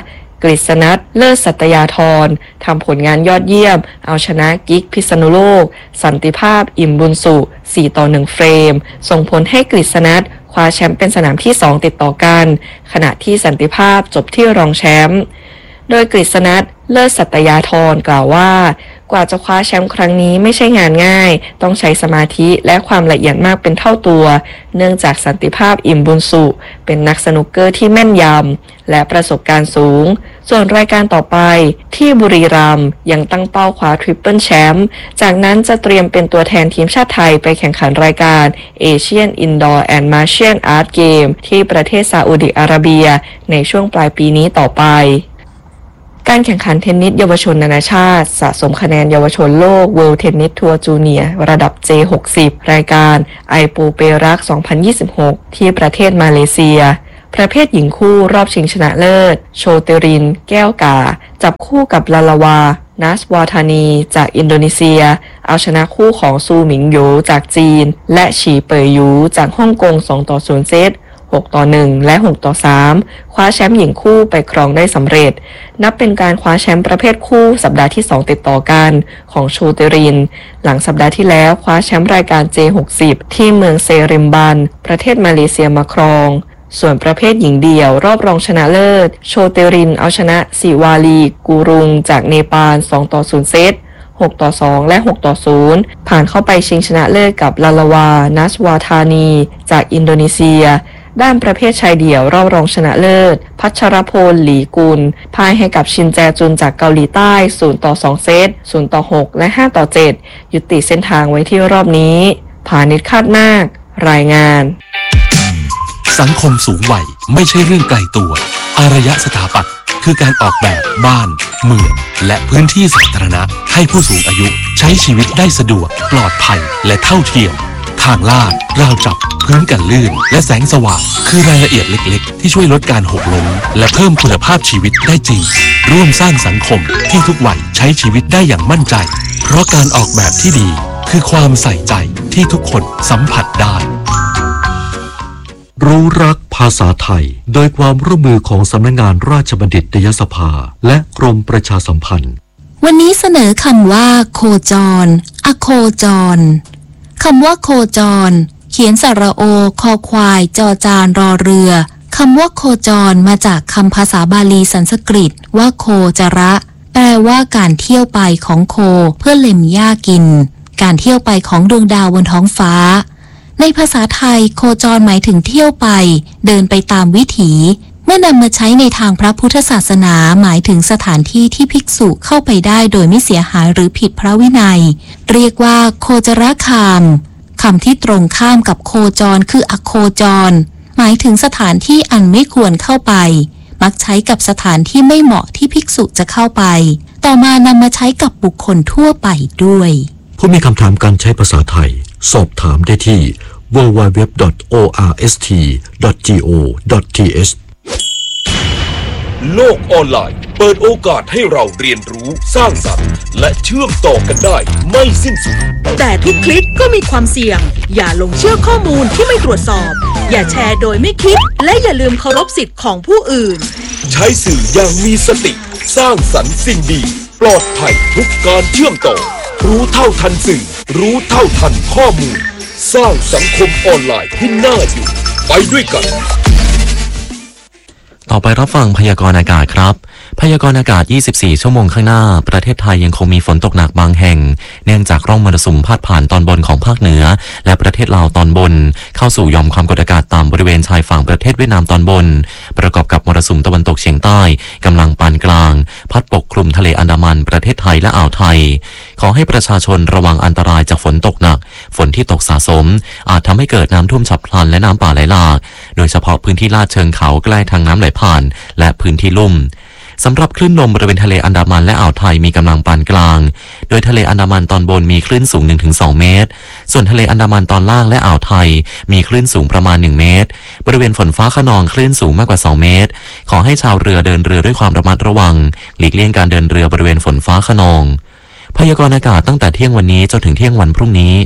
S13: กฤษณัฐเลิศสัตยาธรทำผลงานยอดเยี่ยมเอาชนะกิ๊กพิษณุโลกสันติภาพอิ่มบุญสุสี่ต่อหนึ่งเฟรมส่งผลให้กฤษณัฐคว้าแชมป์เป็นสนามที่สองติดต่อกันขณะที่สันติภาพจบที่รองแชมป์โดยกฤษณัฐเลิศสัตยาธรกล่าวว่ากว่าจะคว้าแชมป์ครั้งนี้ไม่ใช่งานง่ายต้องใช้สมาธิและความละเอียดมากเป็นเท่าตัวเนื่องจากสันติภาพอิ่มบุญสุเป็นนักสนุกเกอร์ที่แม่นยำและประสบการณ์สูงส่วนรายการต่อไปที่บุรีรัมย์ยังตั้งเป้าคว้าทริปเปิลแชมป์จากนั้นจะเตรียมเป็นตัวแทนทีมชาติไทยไปแข่งขันรายการ Asian Indoor and Martial Arts Game ที่ประเทศซาอุดิอาระเบียในช่วงปลายปีนี้ต่อไปการแข่งขันเทนนิสเยาวชนนานาชาติสะสมคะแนนเยาวชนโลก World Tennis Tour Junior ระดับ เจ หกสิบ รายการไอปูเปรัก สองพันยี่สิบหก ที่ประเทศมาเลเซียประเภทหญิงคู่รอบชิงชนะเลิศโชเตรินแก้วกาจับคู่กับลาลาวานัสวาธานีจากอินโดนีเซียเอาชนะคู่ของซูหมิงโยจากจีนและฉีเป่ยหยูจากฮ่องกง สองต่อศูนย์ เซตหกต่อหนึ่งและหกต่อสามคว้าแชมป์หญิงคู่ไปครองได้สำเร็จนับเป็นการคว้าแชมป์ประเภทคู่สัปดาห์ที่สองติดต่อกันของโชเตรินหลังสัปดาห์ที่แล้วคว้าแชมป์รายการ เจ หกสิบ ที่เมืองเซริมบันประเทศมาเลเซียมาครองส่วนประเภทหญิงเดี่ยวรอบรองชนะเลิศโชเตรินเอาชนะสิวาลีกูรุงจากเนปาลสองต่อศูนย์ เซตหกต่อสองและหกต่อศูนย์ผ่านเข้าไปชิงชนะเลิศกับลาลาวานัสวาธานีจากอินโดนีเซียด้านประเภทชายเดี่ยวรอบรองชนะเลิศพัชรพลหลีกุลพ่ายให้กับชินแจจุนจากเกาหลีใต้ศูนย์ต่อสองเซตศูนย์ต่อหกและห้าต่อเจ็ดยุติเส้นทางไว้ที่รอบนี้ผานิชคาดนาครายงาน
S15: สังคมสูงวัยไม่ใช่เรื่องไกลตัวอารยสถาปัตย์คือการออกแบบบ้านเมืองและพื้นที่สาธารณะให้ผู้สูงอายุใช้ชีวิตได้สะดวกปลอดภัยและเท่าเทียมทางลาดราวจับพื้นกันลื่นและแสงสว่างคือรายละเอียดเล็กๆที่ช่วยลดการหกล้มและเพิ่มคุณภาพชีวิตได้จริงร่วมสร้างสังคมที่ทุกวัยใช้ชีวิตได้อย่างมั่นใจเพราะการออกแบบที่ดีคือความใส่ใจที่ทุกคนสัมผัสได้
S6: รู้รักภาษาไทยโดยความร่วมมือของสำนักงานราชบัณฑิตยสภาและกรมประชาสัมพันธ์
S16: วันนี้เสนอคำว่าโคจรอโคจรคำว่าโคจรเขียนสระโอคอควายจอจานรอเรือคำว่าโคจรมาจากคำภาษาบาลีสันสกฤตว่าโคจระแปลว่าการเที่ยวไปของโคเพื่อเล็มหญ้ากินการเที่ยวไปของดวงดาวบนท้องฟ้าในภาษาไทยโคจรหมายถึงเที่ยวไปเดินไปตามวิถีเมื่อนำมาใช้ในทางพระพุทธศาสนาหมายถึงสถานที่ที่ภิกษุเข้าไปได้โดยไม่เสียหายหรือผิดพระวินัยเรียกว่าโคจรคามคำที่ตรงข้ามกับโคจรคืออโคจรหมายถึงสถานที่อันไม่ควรเข้าไปมักใช้กับสถานที่ไม่เหมาะที่ภิกษุจะเข้าไปต่อมานำมาใช้กับบุคคลทั่วไปด้วย
S6: ผู้มีคำถามการใช้ภาษาไทยสอบถามได้ที่ ดับเบิลยู ดับเบิลยู ดับเบิลยู ดอท โอ อาร์ เอส ที ดอท จี โอ ดอท ที เอช
S17: โลกออนไลน์เปิดโอกาสให้เราเรียนรู้สร้างสรรค์และเชื่อมต่อกันได้ไม่สิ้นสุด
S18: แต่ทุกคลิกก็มีความเสี่ยงอย่าลงเชื่อข้อมูลที่ไม่ตรวจสอบอย่าแชร์โดยไม่คิดและอย่าลืมเคารพสิทธิ์ของผู้อื่น
S17: ใช้สื่ออย่างมีสติสร้างสรรค์สิ่งดีปลอดภัยทุกการเชื่อมต่อรู้เท่าทันสื่อรู้เท่าทันข้อมูลสร้างสังคมออนไลน์ที่น่าอยู่ไปด้วยกัน
S2: ต่อไปรับฟังพยากรณ์อากาศครับพยากรณ์อากาศยี่สิบสี่ชั่วโมงข้างหน้าประเทศไทยยังคงมีฝนตกหนักบางแห่งเนื่องจากร่องมรสุมพาดผ่านตอนบนของภาคเหนือและประเทศลาวตอนบนเข้าสู่หย่อมความกดอากาศต่ำบริเวณชายฝั่งประเทศเวียดนามตอนบนประกอบกับมรสุมตะวันตกเฉียงใต้กำลังปานกลางพัดปกคลุมทะเลอันดามันประเทศไทยและอ่าวไทยขอให้ประชาชนระวังอันตรายจากฝนตกหนักฝนที่ตกสะสมอาจทำให้เกิดน้ำท่วมฉับพลันและน้ำป่าไหลหลากโดยเฉพาะพื้นที่ลาดเชิงเขาใกล้ทางน้ำไหลผ่านและพื้นที่ลุ่มสำหรับคลื่นลมบริเวณทะเลอันดามันและอ่าวไทยมีกำลังปานกลางโดยทะเลอันดามันตอนบนมีคลื่นสูง หนึ่งถึงสอง เมตรส่วนทะเลอันดามันตอนล่างและอ่าวไทยมีคลื่นสูงประมาณหนึ่งเมตรบริเวณฝนฟ้าคะนองคลื่นสูงมากกว่าสองเมตรขอให้ชาวเรือเดินเรือด้วยความระมัดระวังหลีกเลี่ยงการเดินเรือบริเวณฝนฟ้าคะนองพยากรณ์อากาศตั้งแต่เที่ยงวันนี้จนถึงเที่ยงวันพรุ่งนี้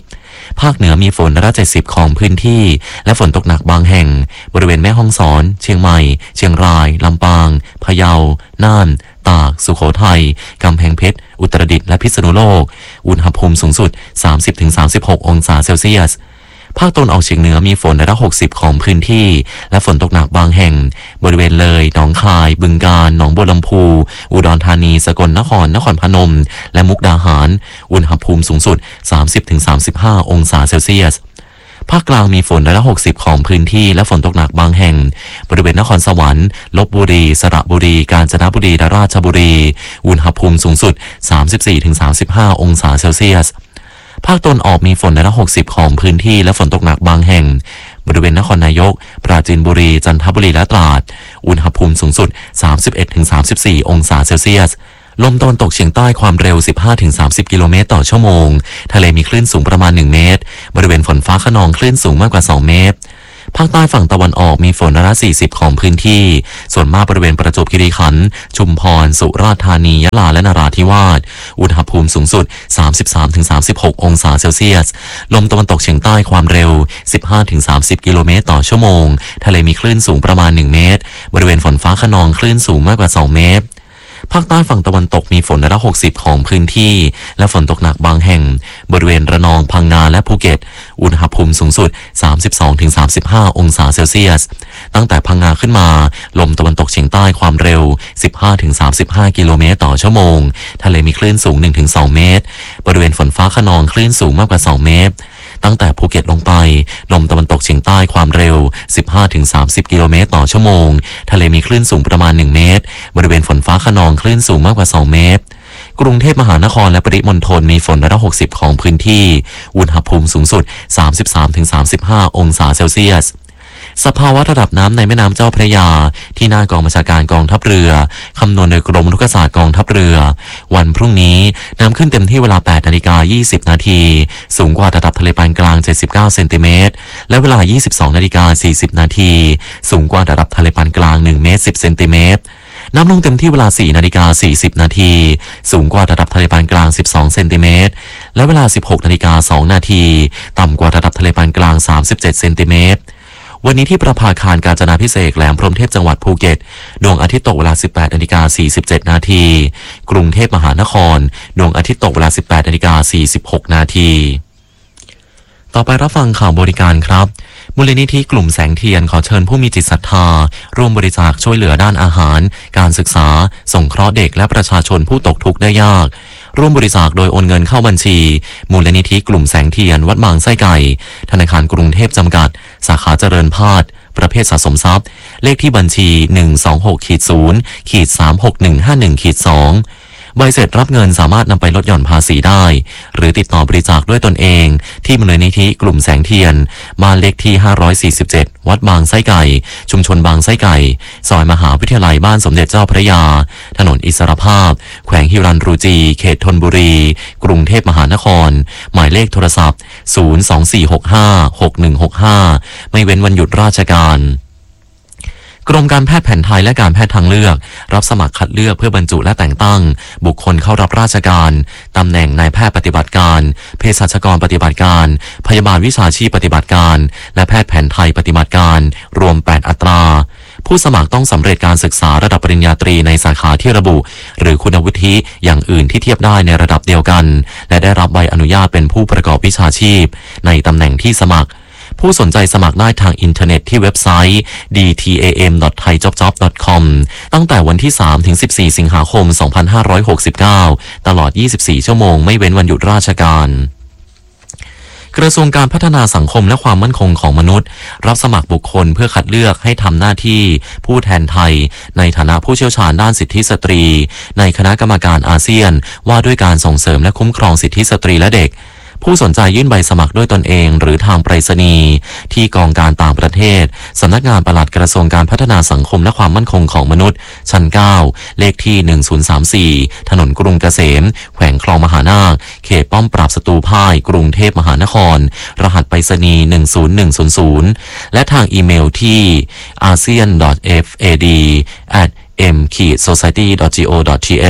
S2: ภาคเหนือมีฝนร้อยละเจ็ดสิบของพื้นที่และฝนตกหนักบางแห่งบริเวณแม่ฮ่องสอนเชียงใหม่เชียงรายลำปางพะเยาน่านตากสุโขทัยกำแพงเพชรอุตรดิตถ์และพิษณุโลกอุณหภูมิสูงสุด สามสิบถึงสามสิบหก องศาเซลเซียสภาคตะวันออกเฉียงเหนือมีฝนร้อยละหกสิบของพื้นที่และฝนตกหนักบางแห่งบริเวณเลยหนองคายบึงกาฬหนองบัวลำพูอุดรธานีสกลนครนครพนมและมุกดาหารอุณหภูมิสูงสุด สามสิบถึงสามสิบห้า องศาเซลเซียสภาคกลางมีฝนร้อยละหกสิบของพื้นที่และฝนตกหนักบางแห่งบริเวณนครสวรรค์ลพบุรีสระบุรีกาญจนบุรีและราชบุรีอุณหภูมิสูงสุด สามสิบสี่ถึงสามสิบห้า องศาเซลเซียสภาคตะวันออกมีฝนร้อยละหกสิบของพื้นที่และฝนตกหนักบางแห่งบริเวณนครนายกปราจีนบุรีจันทบุรีและตราดอุณหภูมิสูงสุด สามสิบเอ็ดถึงสามสิบสี่ องศาเซลเซียสลมตะวันตกเฉียงใต้ความเร็ว สิบห้าถึงสามสิบ กิโลเมตรต่อชั่วโมงทะเลมีคลื่นสูงประมาณหนึ่งเมตรบริเวณฝนฟ้าคะนองคลื่นสูงมากกว่าสองเมตรภาคใต้ฝั่งตะวันออกมีฝนร้อยละสี่สิบของพื้นที่ส่วนมากบริเวณประจวบคีรีขันธ์ชุมพรสุราษฎร์ธานียะลาและนราธิวาสอุณหภูมิสูงสุด สามสิบสามถึงสามสิบหก องศาเซลเซียสลมตะวันตกเฉียงใต้ความเร็ว สิบห้าถึงสามสิบ กิโลเมตรต่อชั่วโมงทะเลมีคลื่นสูงประมาณหนึ่งเมตรบริเวณฝนฟ้าคะนองคลื่นสูงมากกว่าสองเมตรภาคใต้ฝั่งตะวันตกมีฝนร้อยละหกสิบของพื้นที่และฝนตกหนักบางแห่งบริเวณระนองพังงาและภูเก็ตอุณหภูมิสูงสุด สามสิบสองถึงสามสิบห้า องศาเซลเซียสตั้งแต่พังงาขึ้นมาลมตะวันตกเฉียงใต้ความเร็ว สิบห้าถึงสามสิบห้า กิโลเมตรต่อชั่วโมงทะเลมีคลื่นสูง หนึ่งถึงสอง เมตรบริเวณฝนฟ้าคะนองคลื่นสูงมากกว่าสองเมตรตั้งแต่ภูเก็ตลงไปลมตะวันตกเฉียงใต้ความเร็ว สิบห้าถึงสามสิบ กิโลเมตรต่อชั่วโมงทะเลมีคลื่นสูงประมาณหนึ่งเมตรบริเวณฝนฟ้าคะนองคลื่นสูงมากกว่าสองเมตรกรุงเทพมหานครและปริมณฑลมีฝนร้อยละหกสิบของพื้นที่อุณหภูมิสูงสุด สามสิบสามถึงสามสิบห้า องศาเซลเซียสสภาวะระดับน้ำในแม่น้ำเจ้าพระยาที่หน้ากองบัญชาการกองทัพเรือคำนวณโดยกรมรุกศาสตร์กองทัพเรือวันพรุ่งนี้น้ำขึ้นเต็มที่เวลา แปดนาฬิกายี่สิบ นาทีสูงกว่าระดับทะเลปานกลางเจ็ดสิบเก้าเซนติเมตรและเวลา ยี่สิบสองนาฬิกาสี่สิบ นาทีสูงกว่าระดับทะเลปานกลางหนึ่งเมตรสิบเซนติเมตรน้ำลงเต็มที่เวลา สี่นาฬิกาสี่สิบ นาทีสูงกว่าระดับทะเลปานกลางสิบสองเซนติเมตรและเวลา สิบหกนาฬิกาสองนาทีต่ำกว่าระดับทะเลปานกลางสามสิบเจ็ดเซนติเมตรวันนี้ที่ประภาคารกาญจนาภิเษกแหลมพรหมเทพจังหวัดภูเก็ตดวงอาทิตย์ตกเวลา สิบแปดนาฬิกาสี่สิบเจ็ด นาทีกรุงเทพมหานครดวงอาทิตย์ตกเวลา สิบแปดนาฬิกาสี่สิบหก นาทีต่อไปรับฟังข่าวบริการครับมูลนิธิกลุ่มแสงเทียนขอเชิญผู้มีจิตศรัทธาร่วมบริจาคช่วยเหลือด้านอาหารการศึกษาสงเคราะห์เด็กและประชาชนผู้ตกทุกข์ได้ยากร่วมบริจาคโดยโอนเงินเข้าบัญชีมูลนิธิกลุ่มแสงเทียนวัดบางไส้ไก่ธนาคารกรุงเทพจำกัดสาขาเจริญพาดประเภทสะสมทรัพย์เลขที่บัญชี หนึ่ง สอง หก ศูนย์ สาม หก หนึ่ง ห้า หนึ่ง สองใบเสร็จรับเงินสามารถนำไปลดหย่อนภาษีได้หรือติดต่อบริจาคด้วยตนเองที่มูลนิธิกลุ่มแสงเทียนบ้านเลขที่ห้าร้อยสี่สิบเจ็ดวัดบางไส้ไก่ชุมชนบางไส้ไก่ซอยมหาวิทยาลัยบ้านสมเด็จเจ้าพระยาถนนอิสรภาพแขวงฮิรันรูจีเขตธนบุรีกรุงเทพมหานครหมายเลขโทรศัพท์ศูนย์ สอง สี่ หก ห้า หก หนึ่ง หก ห้าไม่เว้นวันหยุดราชการกรมการแพทย์แผนไทยและการแพทย์ทางเลือกรับสมัครคัดเลือกเพื่อบรรจุและแต่งตั้งบุคคลเข้ารับราชการตำแหน่งนายแพทย์ปฏิบัติการเภสัชกรปฏิบัติการพยาบาลวิชาชีพปฏิบัติการและแพทย์แผนไทยปฏิบัติการรวมแปดอัตราผู้สมัครต้องสำเร็จการศึกษาระดับปริญญาตรีในสาขาที่ระบุหรือคุณวุฒิอย่างอื่นที่เทียบได้ในระดับเดียวกันและได้รับใบอนุญาตเป็นผู้ประกอบวิชาชีพในตำแหน่งที่สมัครผู้สนใจสมัครได้ทางอินเทอร์เน็ตที่เว็บไซต์ ดี ที เอ เอ็ม ดอท ไทย จ็อบ จ็อบ ดอท คอม ตั้งแต่วันที่ สามถึงสิบสี่ สิงหาคม สองพันห้าร้อยหกสิบเก้า ตลอด ยี่สิบสี่ ชั่วโมงไม่เว้นวันหยุดราชการกระทรวงการพัฒนาสังคมและความมั่นคงของมนุษย์รับสมัครบุคคลเพื่อคัดเลือกให้ทำหน้าที่ผู้แทนไทยในฐานะผู้เชี่ยวชาญด้านสิทธิสตรีในคณะกรรมการอาเซียนว่าด้วยการส่งเสริมและคุ้มครองสิทธิสตรีและเด็กผู้สนใจยื่นใบสมัครด้วยตนเองหรือทางไปรษณีย์ที่กองการต่างประเทศสำนักงานปลัดกระทรวงการพัฒนาสังคมและความมั่นคงของมนุษย์ชั้นเก้าเลขที่หนึ่งศูนย์สามสี่ถนนกรุงเกษมแขวงคลองมหานาคเขตป้อมปราบศัตรูพ่ายกรุงเทพมหานครรหัสไปรษณีย์หนึ่งศูนย์หนึ่งศูนย์ศูนย์และทางอีเมลที่ อาเซียน ดอท เอฟ เอ ดี แอท เอ็ม โซไซตี้ ดอท จี โอ ดอท ที เอช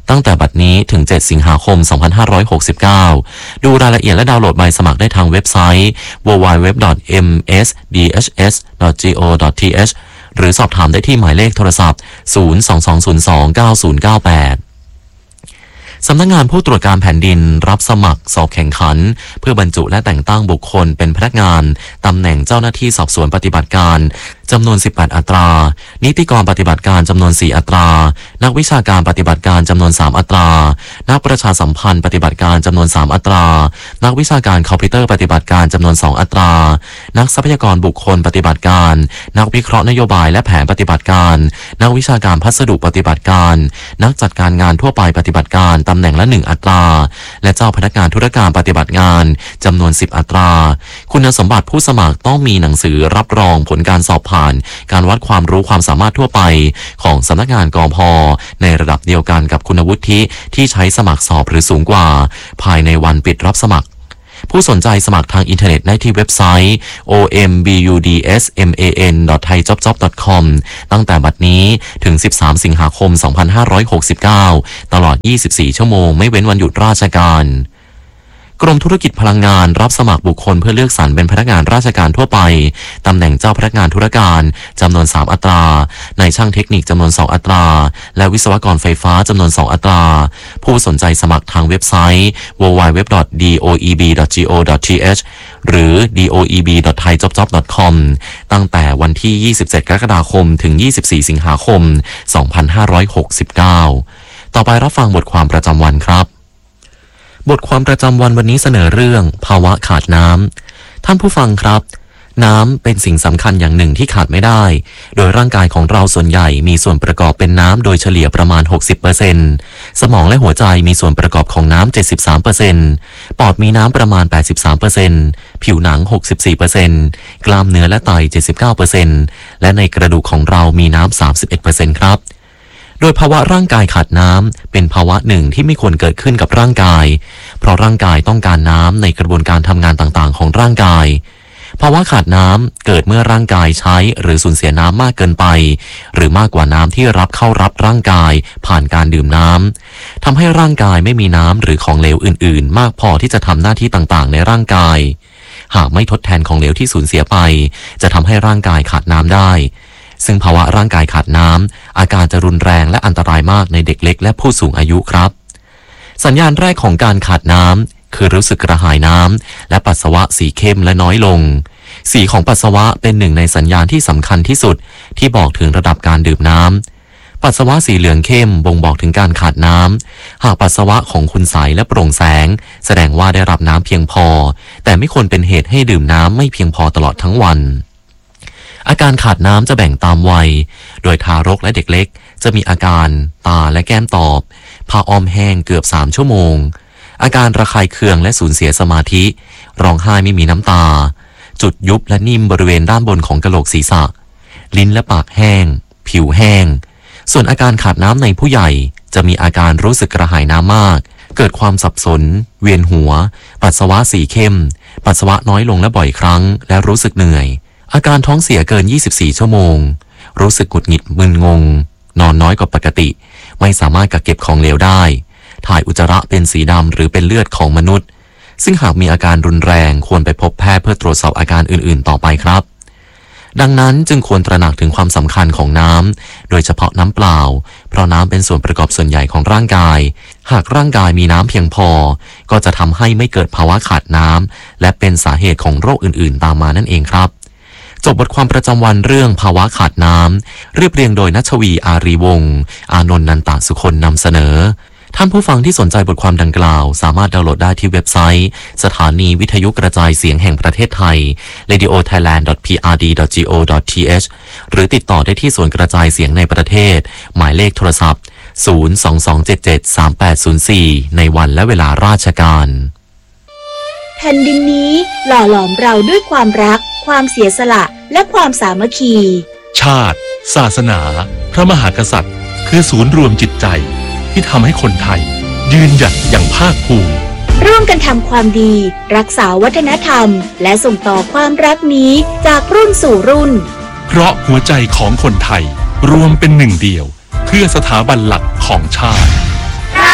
S2: ตั้งแต่บัดนี้ถึงเจ็ดสิงหาคมสองพันห้าร้อยหกสิบเก้าดูรายละเอียดและดาวน์โหลดใบสมัครได้ทางเว็บไซต์ ดับเบิลยู ดับเบิลยู ดับเบิลยู ดอท เอ็ม เอส ดี เอช เอส ดอท จี โอ ดอท ที เอช หรือสอบถามได้ที่หมายเลขโทรศัพท์ศูนย์ สอง สอง ศูนย์ สอง เก้า ศูนย์ เก้า แปดสำนักงานผู้ตรวจการแผ่นดินรับสมัครสอบแข่งขันเพื่อบรรจุและแต่งตั้งบุคคลเป็นพนักงานตำแหน่งเจ้าหน้าที่สอบสวนปฏิบัติการจำนวนสิบแปดอัตรานิติกรปฏิบัติการจำนวนสี่อัตรานักวิชาการปฏิบัติการจำนวนสามอัตรานักประชาสัมพันธ์ปฏิบัติการจำนวนสามอัตรานักวิชาการคอมพิวเตอร์ปฏิบัติการจำนวนสองอัตรานักทรัพยากรบุคคลปฏิบัติการนักวิเคราะห์นโยบายและแผนปฏิบัติการนักวิชาการพัสดุปฏิบัติการนักจัดการงานทั่วไปปฏิบัติการตำแหน่งละหนึ่งอัตราและเจ้าพนักงานธุรการปฏิบัติงานจำนวนสิบอัตราคุณสมบัติผู้สมัครต้องมีหนังสือรับรองผลการสอบผ่านการวัดความรู้ความสามารถทั่วไปของสำนักงานกพ.ในระดับเดียวกันกับคุณวุฒิที่ใช้สมัครสอบหรือสูงกว่าภายในวันปิดรับสมัครผู้สนใจสมัครทางอินเทอร์เน็ตได้ที่เว็บไซต์ โอ เอ็ม บี ยู ดี เอส เอ็ม เอ เอ็น ดอท ไทยจ็อบจ็อบ ดอท คอม ตั้งแต่บัดนี้ถึงสิบสามสิงหาคมสองพันห้าร้อยหกสิบเก้าตลอดยี่สิบสี่ชั่วโมงไม่เว้นวันหยุดราชการกรมธุรกิจพลังงานรับสมัครบุคคลเพื่อเลือกสรรเป็นพนักงานราชการทั่วไปตำแหน่งเจ้าพนักงานธุรการจำนวนสามอัตรานายช่างเทคนิคจำนวนสองอัตราและวิศวกรไฟฟ้าจำนวนสองอัตราผู้สนใจสมัครทางเว็บไซต์ ดับเบิลยู ดับเบิลยู ดับเบิลยู ดอท ดี โอ อี บี ดอท จี โอ ดอท ที เอช หรือ ดี โอ อี บี ดอท ไทยจ็อบจ็อบ ดอท คอม ตั้งแต่วันที่ยี่สิบเจ็ดกรกฎาคมถึงยี่สิบสี่สิงหาคมสองพันห้าร้อยหกสิบเก้าต่อไปรับฟังบทความประจำวันครับบทความประจำวันวันนี้เสนอเรื่องภาวะขาดน้ำท่านผู้ฟังครับน้ำเป็นสิ่งสำคัญอย่างหนึ่งที่ขาดไม่ได้โดยร่างกายของเราส่วนใหญ่มีส่วนประกอบเป็นน้ำโดยเฉลี่ยประมาณ หกสิบเปอร์เซ็นต์ สมองและหัวใจมีส่วนประกอบของน้ำ เจ็ดสิบสามเปอร์เซ็นต์ ปอดมีน้ำประมาณ แปดสิบสามเปอร์เซ็นต์ ผิวหนัง หกสิบสี่เปอร์เซ็นต์ กล้ามเนื้อและไต เจ็ดสิบเก้าเปอร์เซ็นต์ และในกระดูกของเรามีน้ำ สามสิบเอ็ดเปอร์เซ็นต์ ครับโดยภาวะร่างกายขาดน้ำเป็นภาวะหนึ่งที่ไม่ควรเกิดขึ้นกับร่างกายเพราะร่างกายต้องการน้ำในกระบวนการทำงานต่างๆของร่างกายภาวะขาดน้ำเกิดเมื่อร่างกายใช้หรือสูญเสียน้ำมากเกินไปหรือมากกว่าน้ำที่รับเข้ารับร่างกายผ่านการดื่มน้ำทำให้ร่างกายไม่มีน้ำหรือของเหลวอื่นๆมากพอที่จะทำหน้าที่ต่างๆในร่างกายหากไม่ทดแทนของเหลวที่สูญเสียไปจะทำให้ร่างกายขาดน้ำได้ซึ่งภาวะร่างกายขาดน้ำอาการจะรุนแรงและอันตรายมากในเด็กเล็กและผู้สูงอายุครับสัญญาณแรกของการขาดน้ำคือรู้สึกกระหายน้ำและปัสสาวะสีเข้มและน้อยลงสีของปัสสาวะเป็นหนึ่งในสัญญาณที่สำคัญที่สุดที่บอกถึงระดับการดื่มน้ำปัสสาวะสีเหลืองเข้มบ่งบอกถึงการขาดน้ำหากปัสสาวะของคุณใสและโปร่งแสงแสดงว่าได้รับน้ำเพียงพอแต่ไม่ควรเป็นเหตุให้ดื่มน้ำไม่เพียงพอตลอดทั้งวันอาการขาดน้ำจะแบ่งตามวัยโดยทารกและเด็กเล็กจะมีอาการตาและแก้มตอบผ้าอ้อมแห้งเกือบสามชั่วโมงอาการระคายเคืองและสูญเสียสมาธิร้องไห้ไม่มีน้ำตาจุดยุบและนิ่มบริเวณด้านบนของกะโหลกศีรษะลิ้นและปากแห้งผิวแห้งส่วนอาการขาดน้ำในผู้ใหญ่จะมีอาการรู้สึกกระหายน้ำมากเกิดความสับสนเวียนหัวปัสสาวะสีเข้มปัสสาวะน้อยลงและบ่อยครั้งและรู้สึกเหนื่อยอาการท้องเสียเกินยี่สิบสี่ชั่วโมงรู้สึกหงุดหงิดมึนงงนอนน้อยกว่าปกติไม่สามารถกักเก็บของเหลวได้ถ่ายอุจจาระเป็นสีดำหรือเป็นเลือดของมนุษย์ซึ่งหากมีอาการรุนแรงควรไปพบแพทย์เพื่อตรวจสอบอาการอื่นๆต่อไปครับดังนั้นจึงควรตระหนักถึงความสำคัญของน้ำโดยเฉพาะน้ำเปล่าเพราะน้ำเป็นส่วนประกอบส่วนใหญ่ของร่างกายหากร่างกายมีน้ำเพียงพอก็จะทำให้ไม่เกิดภาวะขาดน้ำและเป็นสาเหตุของโรคอื่นๆตามมานั่นเองครับจบบทความประจำวันเรื่องภาวะขาดน้ำเรียบเรียงโดยณัชวีอารีวงศ์อานนท์นันตสุคนนำเสนอท่านผู้ฟังที่สนใจบทความดังกล่าวสามารถดาวน์โหลดได้ที่เว็บไซต์สถานีวิทยุกระจายเสียงแห่งประเทศไทย เรดิโอไทยแลนด์ ดอท พี อาร์ ดี ดอท จี โอ ดอท ที เอช หรือติดต่อได้ที่ส่วนกระจายเสียงในประเทศหมายเลขโทรศัพท์ศูนย์ สอง สอง เจ็ด เจ็ด สาม แปด ศูนย์ สี่ในวันและเวลาราชการ
S19: แผ่นดินนี้หล่อหลอมเราด้วยความรักความเสียสละและความสามัคคี
S15: ชาติศาสนาพระมหากษัตริย์คือศูนย์รวมจิตใจที่ทำให้คนไทยยืนหยัดอย่างภาคภูมิ
S19: ร่วมกันทำความดีรักษาวัฒนธรรมและส่งต่อความรักนี้จากรุ่นสู่รุ่น
S15: เพราะหัวใจของคนไทยรวมเป็นหนึ่งเดียวเพื่อสถาบันหลักของชาติ
S19: เรา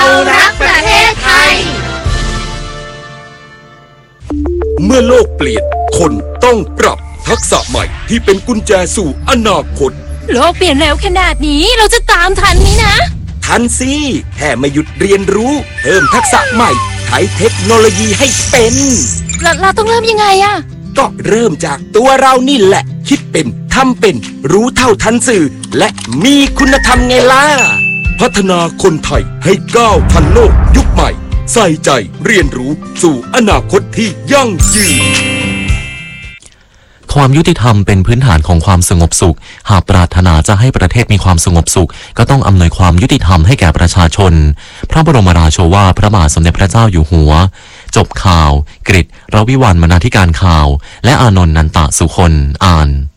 S17: เมื่อโลกเปลี่ยนคนต้องปรับทักษะใหม่ที่เป็นกุญแจสู่อนาคต
S16: โลกเปลี่ยนแล้วขนาดนี้เราจะตามทันไหมนะ
S17: ทันสิแค่ไม่หยุดเรียนรู้เพิ่มทักษะใหม่ใช้เทคโนโลยีให้เป็น
S16: เราเราต้องเริ่มยังไงอะ
S17: ก็เริ่มจากตัวเรานี่แหละคิดเป็นทำเป็นรู้เท่าทันสื่อและมีคุณธรรมไงล่ะพัฒนาคนไทยให้ก้าวทันโลกยุคใหม่ใส่ใจเรียนรู้สู่อนาคตที่ยั่งยืน
S2: ความยุติธรรมเป็นพื้นฐานของความสงบสุขหากปรารถนาจะให้ประเทศมีความสงบสุขก็ต้องอำนวยความยุติธรรมให้แก่ประชาชนพระบรมราโชวาทพระบาทสมเด็จพระเจ้าอยู่หัวจบข่าวกฤษ รวิวรรณ บรรณาธิการข่าวและอานนท์ นันตะสุคนอ่าน